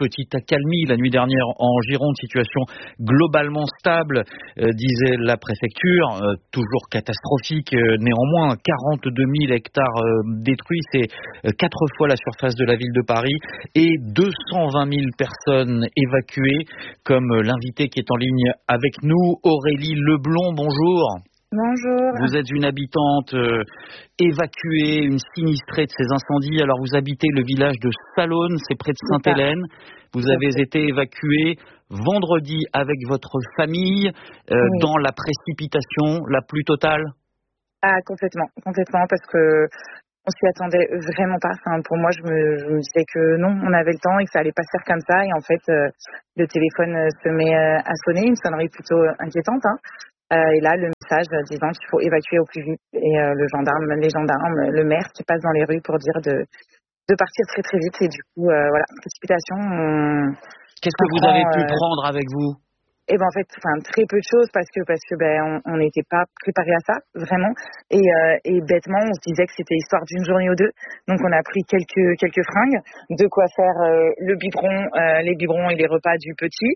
petite accalmie la nuit dernière en Gironde, situation globalement stable, euh, disait la préfecture, euh, toujours catastrophique euh, néanmoins, quarante-deux mille hectares euh, détruits, c'est euh, quatre fois la surface de la ville de Paris et deux cent vingt mille personnes évacuées, comme euh, l'invité qui est en ligne avec nous, Aurélie Leblond, bonjour. Bonjour. Vous êtes une habitante euh, évacuée, une sinistrée de ces incendies. Alors vous habitez le village de Salonne, c'est près de Sainte-Hélène. Vous avez été évacuée vendredi avec votre famille euh, oui. dans la précipitation la plus totale. Ah complètement, complètement parce que on s'y attendait vraiment pas. Enfin, pour moi, je me, je me disais que non, on avait le temps et que ça allait pas se faire comme ça. Et en fait, euh, le téléphone se met euh, à sonner, une sonnerie plutôt inquiétante. Hein. Euh, et là, le message disant qu'il faut évacuer au plus vite. Et euh, le gendarme, les gendarmes, le maire qui passe dans les rues pour dire de, de partir très très vite. Et du coup, euh, voilà, précipitation. On, Qu'est-ce que on vous prend, avez pu euh, prendre avec vous? Eh ben en fait, enfin très peu de choses parce que parce que ben on n'était pas préparé à ça vraiment et euh, et bêtement on se disait que c'était histoire d'une journée ou deux. Donc on a pris quelques quelques fringues, de quoi faire euh, le biberon, euh, les biberons et les repas du petit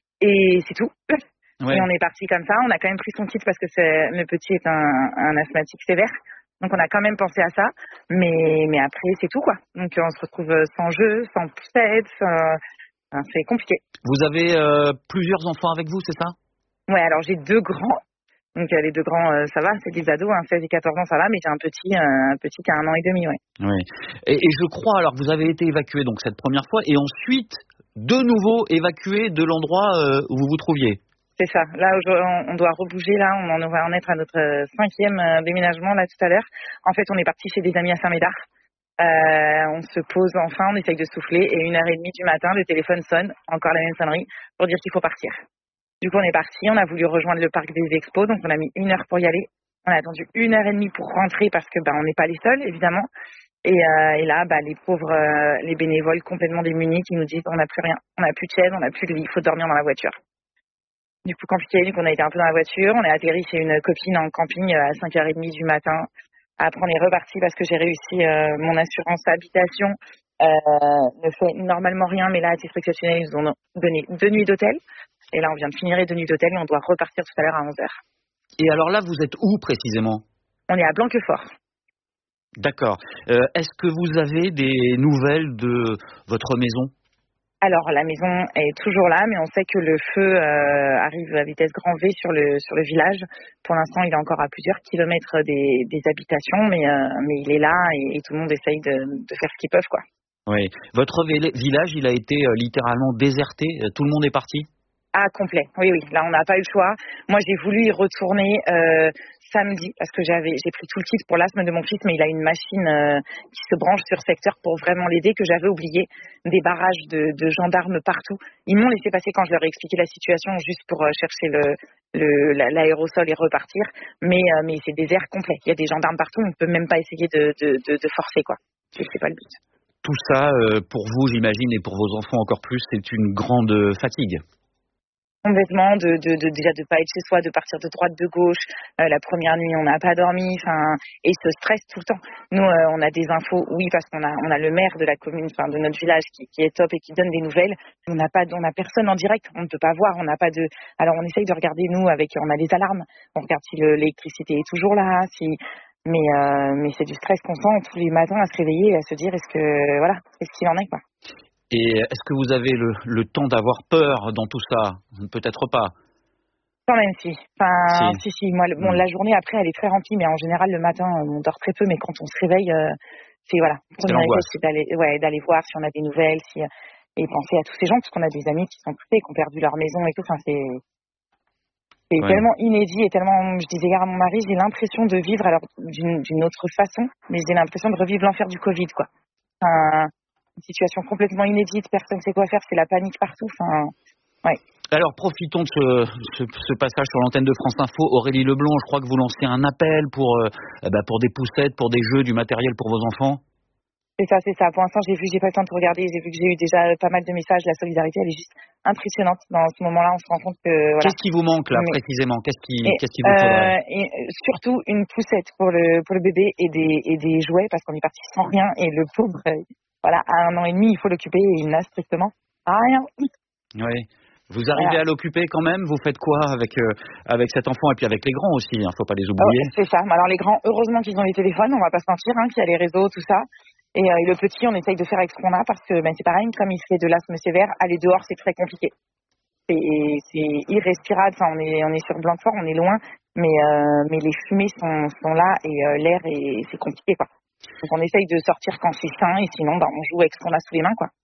et c'est tout. Ouais. Et on est parti comme ça. On a quand même pris son kit parce que c'est, le petit est un, un asthmatique sévère. Donc on a quand même pensé à ça, mais mais après c'est tout quoi. Donc on se retrouve sans jeu, sans poussette, sans... Enfin, c'est compliqué. Vous avez euh, plusieurs enfants avec vous, c'est ça? Ouais, alors j'ai deux grands. Donc euh, les deux grands, euh, ça va, c'est des ados, hein, seize et quatorze ans, ça va, mais j'ai un petit, euh, un petit qui a un an et demi, ouais. Oui. Et, et je crois, alors vous avez été évacué donc cette première fois, et ensuite de nouveau évacué de l'endroit euh, où vous vous trouviez. C'est ça. Là, on doit rebouger. Là, on en va en être à notre cinquième déménagement là tout à l'heure. En fait, on est parti chez des amis à Saint-Médard. Euh, on se pose enfin, on essaye de souffler et une heure et demie du matin, le téléphone sonne, encore la même sonnerie, pour dire qu'il faut partir. Du coup, on est parti, on a voulu rejoindre le parc des expos, donc on a mis une heure pour y aller. On a attendu une heure et demie pour rentrer parce que ben on n'est pas les seuls, évidemment. Et, euh, et là, bah, les pauvres, euh, les bénévoles complètement démunis qui nous disent on n'a plus rien, on n'a plus de chaise, on n'a plus de lit, il faut dormir dans la voiture. Du coup, compliqué, donc on a été un peu dans la voiture, on est atterri chez une copine en camping à cinq heures trente du matin. Après, on est reparti parce que j'ai réussi euh, mon assurance habitation. Euh, ne fait normalement rien, mais là, à titre exceptionnel, ils nous ont donné deux nuits d'hôtel. Et là, on vient de finir les deux nuits d'hôtel et on doit repartir tout à l'heure à onze heures. Et alors là, vous êtes où précisément? On est à Blanquefort. D'accord. Euh, est-ce que vous avez des nouvelles de votre maison? Alors, la maison est toujours là, mais on sait que le feu euh, arrive à vitesse grand V sur le sur le village. Pour l'instant, il est encore à plusieurs kilomètres des, des habitations, mais euh, mais il est là et, et tout le monde essaye de, de faire ce qu'ils peuvent, quoi. Oui. Votre village, il a été euh, littéralement déserté. Tout le monde est parti? Ah, complet. Oui, oui. Là, on n'a pas eu le choix. Moi, j'ai voulu y retourner euh, samedi parce que j'avais, j'ai pris tout le kit pour l'asthme de mon fils, mais il a une machine euh, qui se branche sur secteur pour vraiment l'aider, que j'avais oublié. Des barrages de, de gendarmes partout. Ils m'ont laissé passer quand je leur ai expliqué la situation, juste pour euh, chercher le, le, l'aérosol et repartir. Mais, euh, mais c'est désert complet. Il y a des gendarmes partout. On ne peut même pas essayer de, de, de, de forcer, quoi. Et c'est pas le but. Tout ça, euh, pour vous, j'imagine, et pour vos enfants encore plus, c'est une grande fatigue. Complètement, de, de, de déjà de pas être chez soi, de partir de droite, de gauche. Euh, la première nuit, on n'a pas dormi, enfin, et ce stress tout le temps. Nous, euh, on a des infos, oui, parce qu'on a, on a le maire de la commune, enfin, de notre village, qui, qui est top et qui donne des nouvelles. On n'a pas, on a personne en direct, on ne peut pas voir, on n'a pas de. Alors, on essaye de regarder nous avec, on a des alarmes, on regarde si le, l'électricité est toujours là, si. Mais, euh, mais c'est du stress constant tous les matins à se réveiller et à se dire est-ce que, voilà, est-ce qu'il en est, quoi. Et est-ce que vous avez le, le temps d'avoir peur dans tout ça? Peut-être pas. Quand même, si. Enfin, si, si. si. Moi, bon, mmh. La journée après, elle est très remplie, mais en général, le matin, on dort très peu. Mais quand on se réveille, euh, c'est voilà. C'est l'angoisse. C'est d'aller, ouais, d'aller voir si on a des nouvelles, si et penser à tous ces gens, parce qu'on a des amis qui sont coupés, qui ont perdu leur maison et tout. Enfin, c'est c'est ouais. tellement inédit et tellement. Je disais hier à mon mari, j'ai l'impression de vivre alors d'une, d'une autre façon, mais j'ai l'impression de revivre l'enfer du Covid, quoi. Enfin, une situation complètement inédite, personne ne sait quoi faire, c'est la panique partout. Enfin, ouais. Alors profitons de ce, ce, ce passage sur l'antenne de France Info. Aurélie Leblond, je crois que vous lancez un appel pour, euh, bah, pour des poussettes, pour des jeux, du matériel pour vos enfants. C'est ça, c'est ça. Pour l'instant, j'ai vu, j'ai pas le temps de regarder, j'ai vu que j'ai eu déjà pas mal de messages. La solidarité, elle est juste impressionnante. Dans ce moment-là, on se rend compte que. Voilà. Qu'est-ce qui vous manque là, Mais, précisément? Qu'est-ce qui, et, qu'est-ce qui vous faudrait euh, et surtout une poussette pour le pour le bébé et des et des jouets parce qu'on est parti sans rien et le pauvre. Voilà, à un an et demi, il faut l'occuper et il n'a strictement Rien. Oui. Vous arrivez voilà. à l'occuper quand même? Vous faites quoi avec euh, avec cet enfant et puis avec les grands aussi, hein, faut pas les oublier. Oh, c'est ça. Alors les grands, heureusement qu'ils ont les téléphones, on va pas se mentir, hein, qu'il y a les réseaux, tout ça. Et, euh, et le petit, on essaye de faire avec ce qu'on a parce que ben, c'est pareil, comme il fait de l'asthme sévère, aller dehors c'est très compliqué. C'est, c'est irrespirable. Enfin, on est on est sur Blanquefort, on est loin, mais euh, mais les fumées sont sont là et euh, l'air est c'est compliqué quoi. Donc on essaye de sortir quand c'est sain et sinon ben, on joue avec ce qu'on a sous les mains quoi.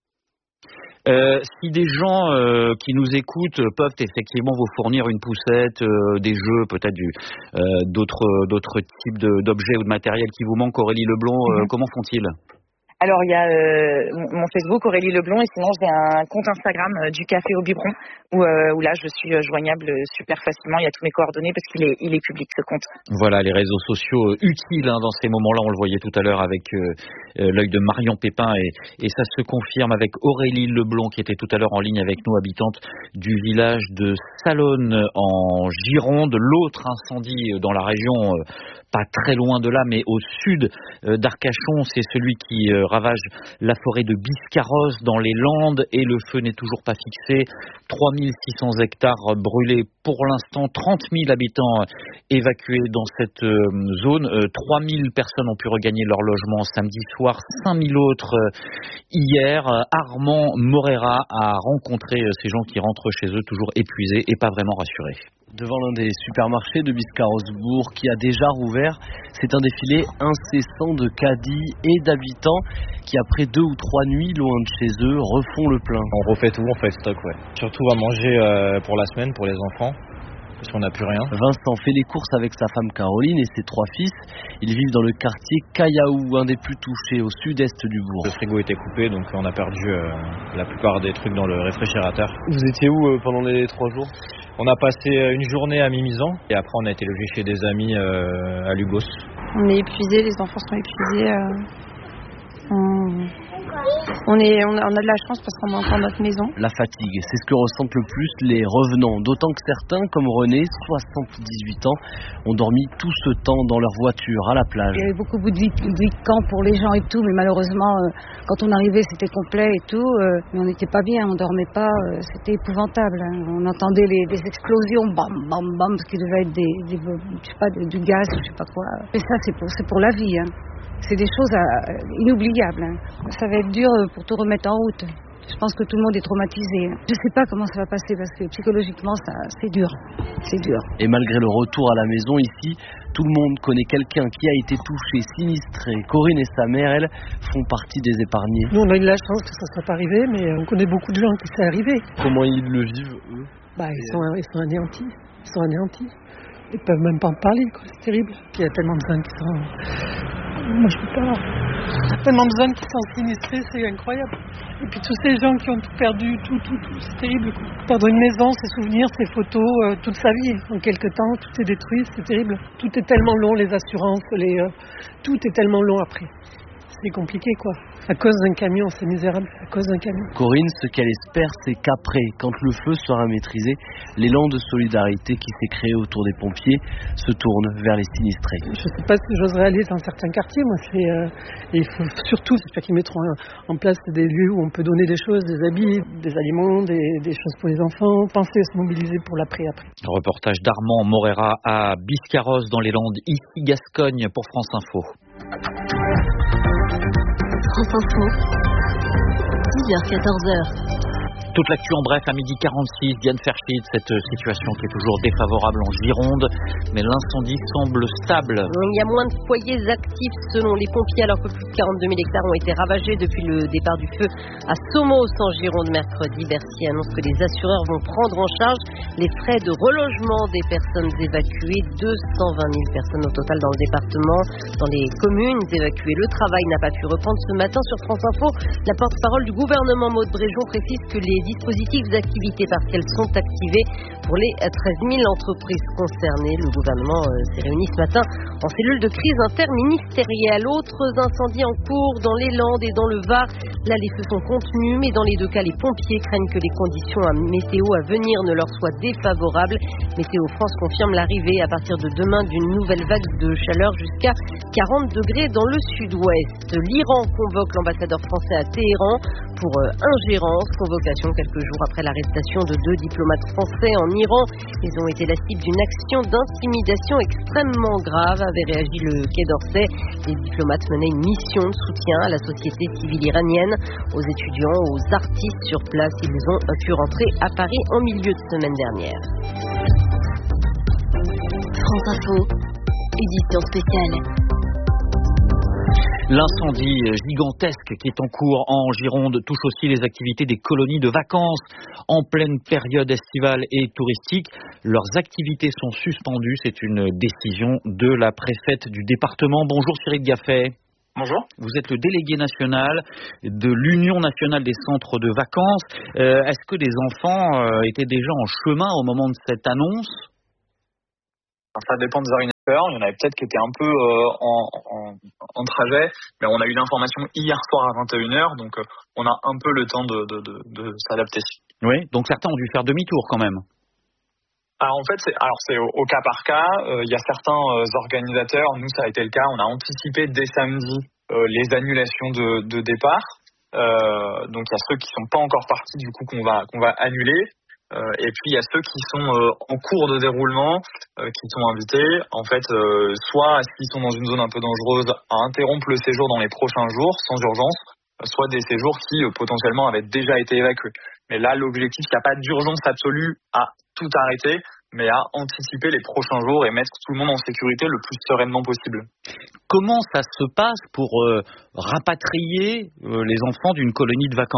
Euh, si des gens euh, qui nous écoutent peuvent effectivement vous fournir une poussette, euh, des jeux, peut-être du, euh, d'autres, d'autres types de, d'objets ou de matériel qui vous manquent, Aurélie Leblond, euh, mm-hmm. comment font-ils? Alors il y a euh, mon Facebook Aurélie Leblond et sinon j'ai un compte Instagram euh, du Café au Biberon où, euh, où là je suis euh, joignable super facilement. Il y a tous mes coordonnées parce qu'il est, il est public ce compte. Voilà les réseaux sociaux euh, utiles hein, dans ces moments-là. On le voyait tout à l'heure avec euh, euh, l'œil de Marion Pépin et, et ça se confirme avec Aurélie Leblond qui était tout à l'heure en ligne avec nous, habitante du village de Salonne en Gironde. L'autre incendie dans la région, euh, pas très loin de là, mais au sud euh, d'Arcachon, c'est celui qui euh, ravage la forêt de Biscarrosse dans les Landes et le feu n'est toujours pas fixé. trois mille six cents hectares brûlés pour l'instant, trente mille habitants évacués dans cette euh, zone. Euh, trois mille personnes ont pu regagner leur logement samedi soir, cinq mille autres euh, hier. Armand Morera a rencontré euh, ces gens qui rentrent chez eux toujours épuisés et pas vraiment rassurés. Devant l'un des supermarchés de Biscarrosse-Bourg qui a déjà rouvert, c'est un défilé incessant de caddies et d'habitants qui, après deux ou trois nuits loin de chez eux, refont le plein. On refait tout, on fait le stock, ouais. Surtout à manger euh, pour la semaine, pour les enfants. Parce qu'on n'a plus rien. Vincent fait les courses avec sa femme Caroline et ses trois fils. Ils vivent dans le quartier Cayaou, un des plus touchés au sud-est du bourg. Le frigo était coupé, donc on a perdu euh, la plupart des trucs dans le réfrigérateur. Vous étiez où euh, pendant les trois jours? On a passé une journée à Mimizan et après on a été logé chez des amis euh, à Lugos. On est épuisés, les enfants sont épuisés. Euh, on... On, est, on, a, on a de la chance parce qu'on a encore notre maison. La fatigue, c'est ce que ressentent le plus les revenants. D'autant que certains, comme René, soixante-dix-huit ans, ont dormi tout ce temps dans leur voiture à la plage. Il y avait beaucoup de vie de camp pour les gens et tout, mais malheureusement, euh, quand on arrivait, c'était complet et tout. Euh, mais on n'était pas bien, on dormait pas, euh, c'était épouvantable. Hein. On entendait les, les explosions, bam, bam, bam, ce qui devait être des, des, je sais pas, du gaz, je sais pas quoi. Mais ça, c'est pour, c'est pour la vie. Hein. C'est des choses à, inoubliables. Hein. Ça va être dur pour tout remettre en route. Je pense que tout le monde est traumatisé. Je ne sais pas comment ça va passer parce que psychologiquement, ça, c'est dur. C'est dur. Et malgré le retour à la maison ici, tout le monde connaît quelqu'un qui a été touché, sinistré. Corinne et sa mère, elles, font partie des épargnés. Nous, on a eu la chance que ça ne soit pas arrivé, mais on connaît beaucoup de gens qui c'est arrivé. Comment ils le vivent, eux? Bah, ils sont, ils sont anéantis. Ils sont anéantis. Ils ne peuvent même pas en parler, quoi. C'est terrible. Il y a tellement de zones qui sont... Moi, je peux pas. Il y a tellement de zones qui sont sinistrées, c'est incroyable. Et puis tous ces gens qui ont tout perdu, tout, tout, tout, c'est terrible, quoi. Perdre une maison, ses souvenirs, ses photos, euh, toute sa vie. En quelques temps, tout est détruit, c'est terrible. Tout est tellement long, les assurances, les, euh, tout est tellement long après. C'est compliqué, quoi. À cause d'un camion, c'est misérable, à cause d'un camion. Corinne, ce qu'elle espère, c'est qu'après, quand le feu sera maîtrisé, l'élan de solidarité qui s'est créé autour des pompiers se tourne vers les sinistrés. Je ne sais pas si j'oserais aller dans certains quartiers, moi. C'est, euh, et il faut surtout, j'espère qu'ils mettront en place des lieux où on peut donner des choses, des habits, des aliments, des, des choses pour les enfants, penser à se mobiliser pour l'après-après. Reportage d'Armand Morera à Biscarrosse dans les Landes, ici Gascogne pour France Info. France Info, dix heures quatorze heures. Toute l'actu en bref à midi quarante-six, Diane Ferschit, cette situation qui est toujours défavorable en Gironde, mais l'incendie semble stable. Il y a moins de foyers actifs selon les pompiers alors que plus de quarante-deux mille hectares ont été ravagés depuis le départ du feu à Somos en Gironde mercredi. Bercy annonce que les assureurs vont prendre en charge les frais de relogement des personnes évacuées. deux cent vingt mille personnes au total dans le département, dans les communes évacuées. Le travail n'a pas pu reprendre ce matin sur France Info. La porte-parole du gouvernement Maud Bréjon précise que les dispositifs d'activité partielle sont activés pour les treize mille entreprises concernées. Le gouvernement s'est réuni ce matin en cellule de crise interministérielle. Autres incendies en cours dans les Landes et dans le Var. Là, les feux sont contenus, mais dans les deux cas, les pompiers craignent que les conditions à météo à venir ne leur soient défavorables. Météo France confirme l'arrivée à partir de demain d'une nouvelle vague de chaleur jusqu'à quarante degrés dans le sud-ouest. L'Iran convoque l'ambassadeur français à Téhéran pour ingérence. Convocation quelques jours après l'arrestation de deux diplomates français en Iran. Ils ont été la cible d'une action d'intimidation extrêmement grave, avait réagi le Quai d'Orsay. Les diplomates menaient une mission de soutien à la société civile iranienne, aux étudiants, aux artistes sur place. Ils ont pu rentrer à Paris en milieu de semaine dernière. France Info, édition spéciale. L'incendie gigantesque qui est en cours en Gironde touche aussi les activités des colonies de vacances. En pleine période estivale et touristique, leurs activités sont suspendues. C'est une décision de la préfète du département. Bonjour Cyril Gaffet. Bonjour. Vous êtes le délégué national de l'Union nationale des centres de vacances. Euh, est-ce que les enfants euh, étaient déjà en chemin au moment de cette annonce ? Ça dépend des organisateurs. Il y en avait peut-être qui étaient un peu euh, en, en, en trajet, mais on a eu l'information hier soir à vingt et une heures, donc euh, on a un peu le temps de, de, de, de s'adapter. Oui, donc certains ont dû faire demi-tour quand même. Alors en fait, c'est, alors c'est au, au cas par cas. Il euh, y a certains euh, organisateurs, nous ça a été le cas, on a anticipé dès samedi euh, les annulations de, de départ. Euh, donc il y a ceux qui sont pas encore partis du coup qu'on va qu'on va annuler. Euh, et puis il y a ceux qui sont euh, en cours de déroulement, euh, qui sont invités, en fait, euh, soit s'ils sont dans une zone un peu dangereuse, à interrompre le séjour dans les prochains jours, sans urgence, euh, soit des séjours qui euh, potentiellement avaient déjà été évacués. Mais là, l'objectif, il n'y a pas d'urgence absolue à tout arrêter, mais à anticiper les prochains jours et mettre tout le monde en sécurité le plus sereinement possible. Comment ça se passe pour euh, rapatrier euh, les enfants d'une colonie de vacances ?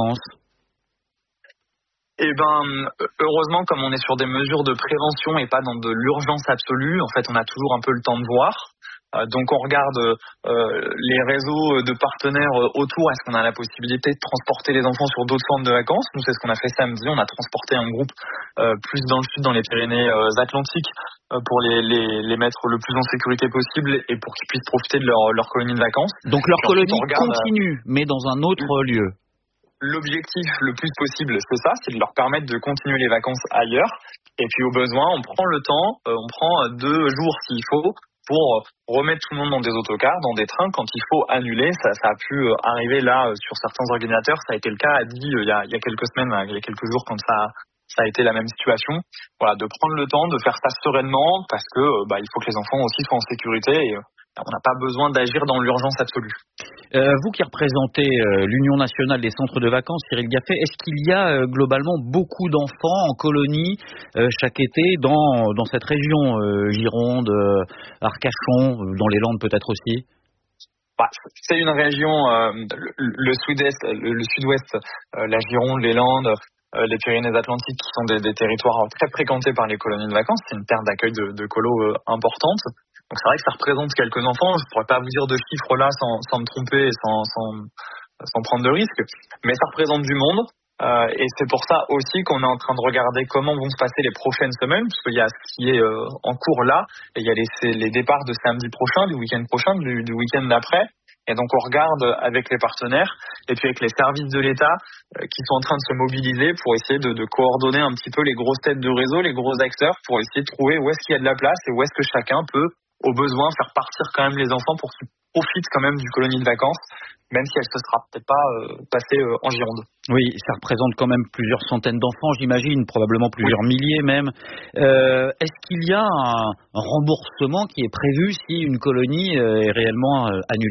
Eh ben, heureusement, comme on est sur des mesures de prévention et pas dans de l'urgence absolue, en fait, on a toujours un peu le temps de voir. Euh, donc, on regarde euh, les réseaux de partenaires autour. Est-ce qu'on a la possibilité de transporter les enfants sur d'autres centres de vacances ? Nous, c'est ce qu'on a fait samedi. On a transporté un groupe euh, plus dans le sud, dans les Pyrénées-Atlantiques, euh, pour les, les, les mettre le plus en sécurité possible et pour qu'ils puissent profiter de leur, leur colonie de vacances. Donc, leur Puis colonie ensuite, regarde, continue, mais dans un autre euh, lieu. L'objectif le plus possible, c'est ça, c'est de leur permettre de continuer les vacances ailleurs. Et puis au besoin, on prend le temps, euh, on prend deux jours s'il faut pour remettre tout le monde dans des autocars, dans des trains quand il faut annuler. Ça, ça a pu arriver là euh, sur certains organisateurs. Ça a été le cas à Die euh, il, y a, il y a quelques semaines, il y a quelques jours quand ça, ça a été la même situation. Voilà, de prendre le temps de faire ça sereinement parce que euh, bah, il faut que les enfants aussi soient en sécurité et euh, on n'a pas besoin d'agir dans l'urgence absolue. Euh, vous qui représentez euh, l'Union nationale des centres de vacances, Cyril Gaffet, est-ce qu'il y a euh, globalement beaucoup d'enfants en colonie euh, chaque été dans, dans cette région, euh, Gironde, euh, Arcachon, euh, dans les Landes peut-être aussi ? Bah, c'est une région, euh, le, le sud-est, le, le sud-ouest, euh, la Gironde, les Landes, euh, les Pyrénées-Atlantiques, qui sont des, des territoires très fréquentés par les colonies de vacances. C'est une terre d'accueil de, de colos euh, importante. Donc c'est vrai que ça représente quelques enfants. Je pourrais pas vous dire de chiffres là sans, sans me tromper et sans, sans, sans prendre de risques, mais ça représente du monde. Euh, et c'est pour ça aussi qu'on est en train de regarder comment vont se passer les prochaines semaines, puisqu'il y a ce qui est euh, en cours là, et il y a les, les départs de samedi prochain, du week-end prochain, du, du week-end d'après. Et donc on regarde avec les partenaires et puis avec les services de l'État euh, qui sont en train de se mobiliser pour essayer de, de coordonner un petit peu les grosses têtes de réseau, les gros acteurs, pour essayer de trouver où est-ce qu'il y a de la place et où est-ce que chacun peut, au besoin, faire partir quand même les enfants pour qu'ils profitent quand même du colonie de vacances, même si elle ne se sera peut-être pas euh, passée euh, en Gironde. Oui, ça représente quand même plusieurs centaines d'enfants, j'imagine, probablement plusieurs oui. milliers même. Euh, est-ce qu'il y a un, un remboursement qui est prévu si une colonie euh, est réellement euh, annulée ?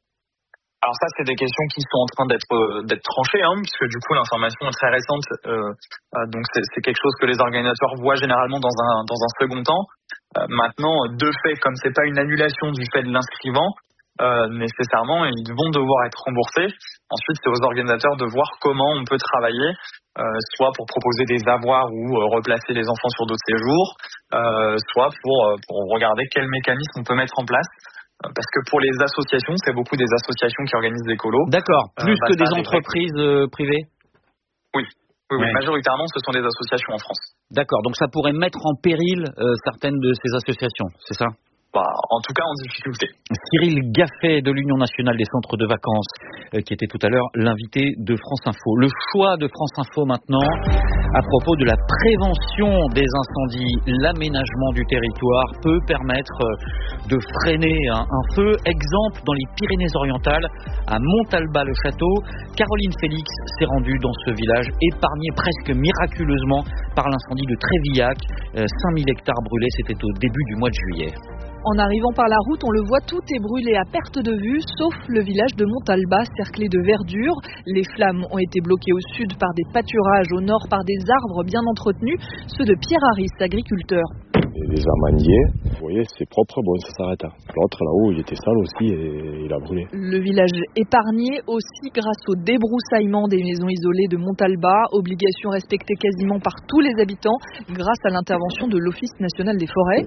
Alors ça, c'est des questions qui sont en train d'être euh, d'être tranchées, hein, puisque du coup l'information est très récente, euh, euh, donc c'est, c'est quelque chose que les organisateurs voient généralement dans un dans un second temps. Euh, maintenant, de fait, comme c'est pas une annulation du fait de l'inscrivant, euh, nécessairement, ils vont devoir être remboursés. Ensuite, c'est aux organisateurs de voir comment on peut travailler, euh, soit pour proposer des avoirs ou euh, replacer les enfants sur d'autres séjours, euh, soit pour euh, pour regarder quel mécanisme on peut mettre en place. Parce que pour les associations, c'est beaucoup des associations qui organisent des colos. D'accord, plus euh, bah, que des ça, entreprises euh, privées ? Oui, oui, ouais. oui, majoritairement, ce sont des associations en France. D'accord, donc ça pourrait mettre en péril euh, certaines de ces associations, c'est ça ? Bah, en tout cas, en difficulté. Cyril Gaffet de l'Union nationale des centres de vacances, euh, qui était tout à l'heure l'invité de France Info. Le choix de France Info maintenant... À propos de la prévention des incendies, l'aménagement du territoire peut permettre de freiner un, un feu. Exemple dans les Pyrénées-Orientales, à Montalba-le-Château. Caroline Félix s'est rendue dans ce village épargné presque miraculeusement par l'incendie de Trévillac. cinq mille hectares brûlés, c'était au début du mois de juillet. En arrivant par la route, on le voit, tout est brûlé à perte de vue, sauf le village de Montalba, cerclé de verdure. Les flammes ont été bloquées au sud par des pâturages, au nord par des arbres bien entretenus, ceux de Pierre Harris, agriculteur. Et les amandiers, vous voyez, c'est propre, bon, ça s'arrête. L'autre là-haut, il était sale aussi et il a brûlé. Le village épargné aussi grâce au débroussaillement des maisons isolées de Montalba, obligation respectée quasiment par tous les habitants grâce à l'intervention de l'Office national des forêts.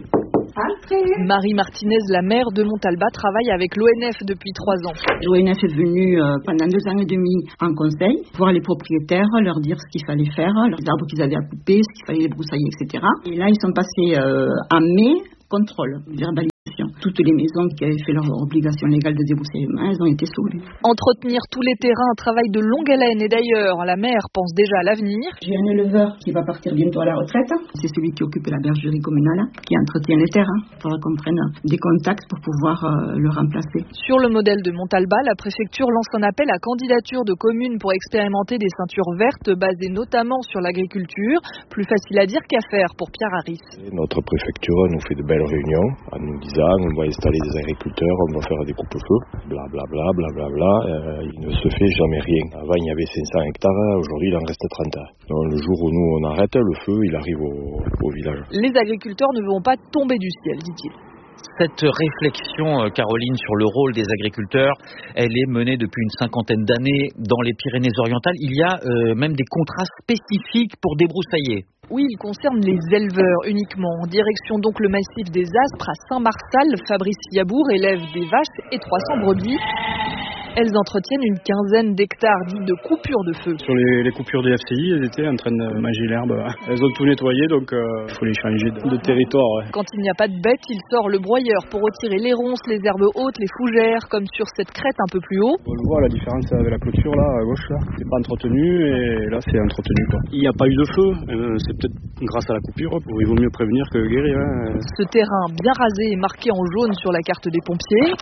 Marie Martinez, la maire de Montalba, travaille avec l'O N F depuis trois ans. L'O N F est venu euh, pendant deux ans et demi en conseil, voir les propriétaires, leur dire ce qu'il fallait faire, les arbres qu'ils avaient à couper, ce qu'il fallait débroussailler, et cetera. Et là, ils sont passés euh, en mai, contrôle, verbalisation. Toutes les maisons qui avaient fait leur obligation légale de débroussaillement, elles ont été sauvées. Entretenir tous les terrains, un travail de longue haleine. Et d'ailleurs, la maire pense déjà à l'avenir. J'ai un éleveur qui va partir bientôt à la retraite. C'est celui qui occupe la bergerie communale, qui entretient les terrains. Il faudra qu'on prenne des contacts pour pouvoir euh, le remplacer. Sur le modèle de Montalba, la préfecture lance un appel à candidature de communes pour expérimenter des ceintures vertes basées notamment sur l'agriculture. Plus facile à dire qu'à faire pour Pierre Harris. Notre préfecture nous fait de belles réunions en nous disant on va installer des agriculteurs, on va faire des coupes-feux, blablabla, blablabla. Euh, il ne se fait jamais rien. Avant il y avait cinq cents hectares, aujourd'hui il en reste trente. Donc, le jour où nous on arrête, le feu il arrive au, au village. Les agriculteurs ne vont pas tomber du ciel, dit-il. Cette réflexion, Caroline, sur le rôle des agriculteurs, elle est menée depuis une cinquantaine d'années dans les Pyrénées-Orientales. Il y a euh, même des contrats spécifiques pour débroussailler. Oui, il concerne les éleveurs uniquement. En direction donc le massif des Aspres à Saint-Marçal, Fabrice Yabour élève des vaches et trois cents brebis. Elles entretiennent une quinzaine d'hectares dits de coupures de feu. Sur les, les coupures des F C I, elles étaient en train de manger l'herbe. Elles ont tout nettoyé, donc il euh, faut les changer de, de territoire. Ouais. Quand il n'y a pas de bêtes, il sort le broyeur pour retirer les ronces, les herbes hautes, les fougères, comme sur cette crête un peu plus haut. On le voit, la différence avec la clôture là, à gauche, là. C'est pas entretenu et là c'est entretenu. Quoi. Il n'y a pas eu de feu, euh, c'est peut-être grâce à la coupure. Il vaut mieux prévenir que guérir. Hein. Ce terrain bien rasé est marqué en jaune sur la carte des pompiers.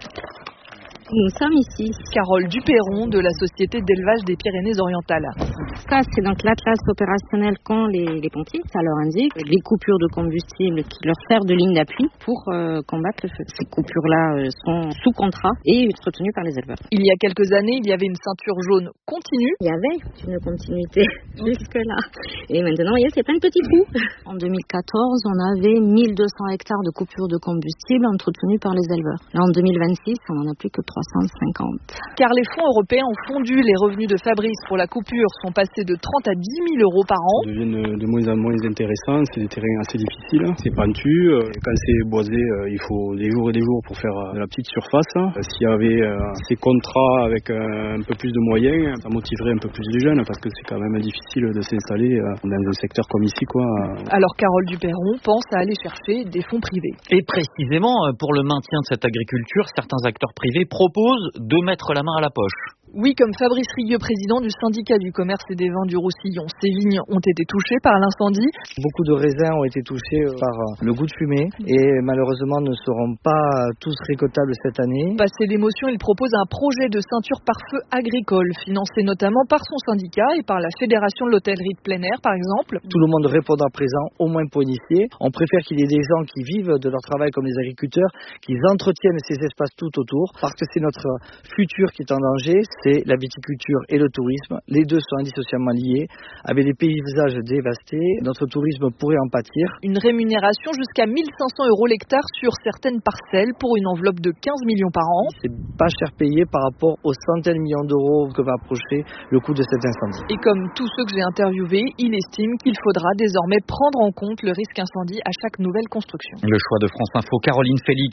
Nous sommes ici. Carole Duperron de la Société d'élevage des Pyrénées-Orientales. Ça, c'est donc l'atlas opérationnel qu'ont les, les pompiers. Ça leur indique les coupures de combustible qui leur servent de ligne d'appui pour euh, combattre le feu. Ces coupures-là euh, sont sous contrat et retenues par les éleveurs. Il y a quelques années, il y avait une ceinture jaune continue. Il y avait une continuité jusque-là. Et maintenant, il y a c'est plein de petits trous. En deux mille quatorze, on avait mille deux cents hectares de coupures de combustible entretenus par les éleveurs. Là, en deux mille vingt-six, on n'en a plus que trois cent cinquante. Car les fonds européens ont fondu, les revenus de Fabrice pour la coupure sont passés de trente à dix mille euros par an. Ils deviennent de moins en moins intéressants, c'est des terrains assez difficiles, c'est pentu, quand c'est boisé, il faut des jours et des jours pour faire de la petite surface. S'il y avait ces contrats avec un peu plus de moyens, ça motiverait un peu plus les jeunes parce que c'est quand même difficile de s'installer dans un secteur comme ici, quoi. Alors Carole Duperron pense à aller chercher des fonds privés. Et précisément, pour le maintien de cette agriculture, certains acteurs privés proposent de mettre la main à la poche. Oui, comme Fabrice Rigueux, président du syndicat du commerce et des vins du Roussillon. Ces vignes ont été touchées par l'incendie. Beaucoup de raisins ont été touchés par le goût de fumée et malheureusement ne seront pas tous récoltables cette année. Passé l'émotion, il propose un projet de ceinture pare-feu agricole, financé notamment par son syndicat et par la Fédération de l'hôtellerie de plein air, par exemple. Tout le monde répondra présent, au moins pour initier. On préfère qu'il y ait des gens qui vivent de leur travail comme les agriculteurs, qui entretiennent ces espaces tout autour, parce que c'est notre futur qui est en danger. C'est la viticulture et le tourisme. Les deux sont indissociablement liés. Avec des paysages dévastés, notre tourisme pourrait en pâtir. Une rémunération jusqu'à mille cinq cents euros l'hectare sur certaines parcelles pour une enveloppe de quinze millions par an. C'est pas cher payé par rapport aux centaines de millions d'euros que va approcher le coût de cet incendie. Et comme tous ceux que j'ai interviewés, il estime qu'il faudra désormais prendre en compte le risque incendie à chaque nouvelle construction. Le choix de France Info, Caroline Félix.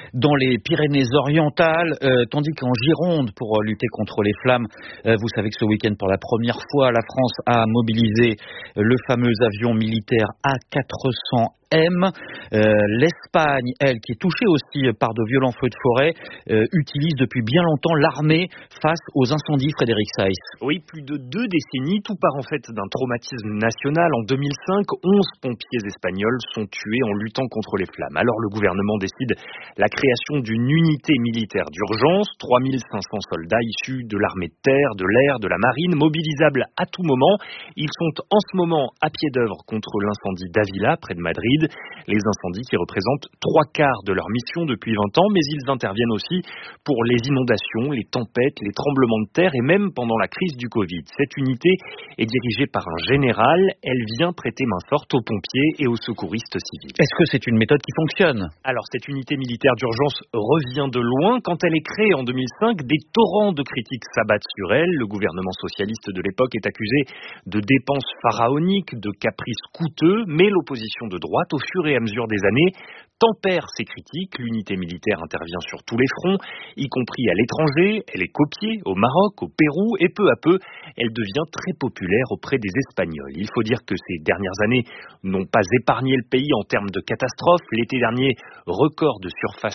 dans les Pyrénées-Orientales, euh, tandis qu'en Gironde, pour lutter contre les flammes, euh, vous savez que ce week-end, pour la première fois, la France a mobilisé le fameux avion militaire A quatre cents M. Euh, L'Espagne, elle, qui est touchée aussi par de violents feux de forêt, euh, utilise depuis bien longtemps l'armée face aux incendies. Frédéric Saïs. Oui, plus de deux décennies, tout part en fait d'un traumatisme national. En deux mille cinq, onze pompiers espagnols sont tués en luttant contre les flammes. Alors le gouvernement décide la création d'une unité militaire d'urgence, trois mille cinq cents soldats issus de l'armée de terre, de l'air, de la marine, mobilisables à tout moment. Ils sont en ce moment à pied d'œuvre contre l'incendie d'Ávila, près de Madrid. Les incendies qui représentent trois quarts de leur mission depuis vingt ans, mais ils interviennent aussi pour les inondations, les tempêtes, les tremblements de terre et même pendant la crise du Covid. Cette unité est dirigée par un général. Elle vient prêter main forte aux pompiers et aux secouristes civils. Est-ce que c'est une méthode qui fonctionne ? Alors, cette unité militaire d'urgence revient de loin. Quand elle est créée en deux mille cinq, des torrents de critiques s'abattent sur elle. Le gouvernement socialiste de l'époque est accusé de dépenses pharaoniques, de caprices coûteux, mais l'opposition de droite, au fur et à mesure des années, tempère ces critiques. L'unité militaire intervient sur tous les fronts, y compris à l'étranger. Elle est copiée au Maroc, au Pérou, et peu à peu, elle devient très populaire auprès des Espagnols. Il faut dire que ces dernières années n'ont pas épargné le pays en termes de catastrophes. L'été dernier, record de surface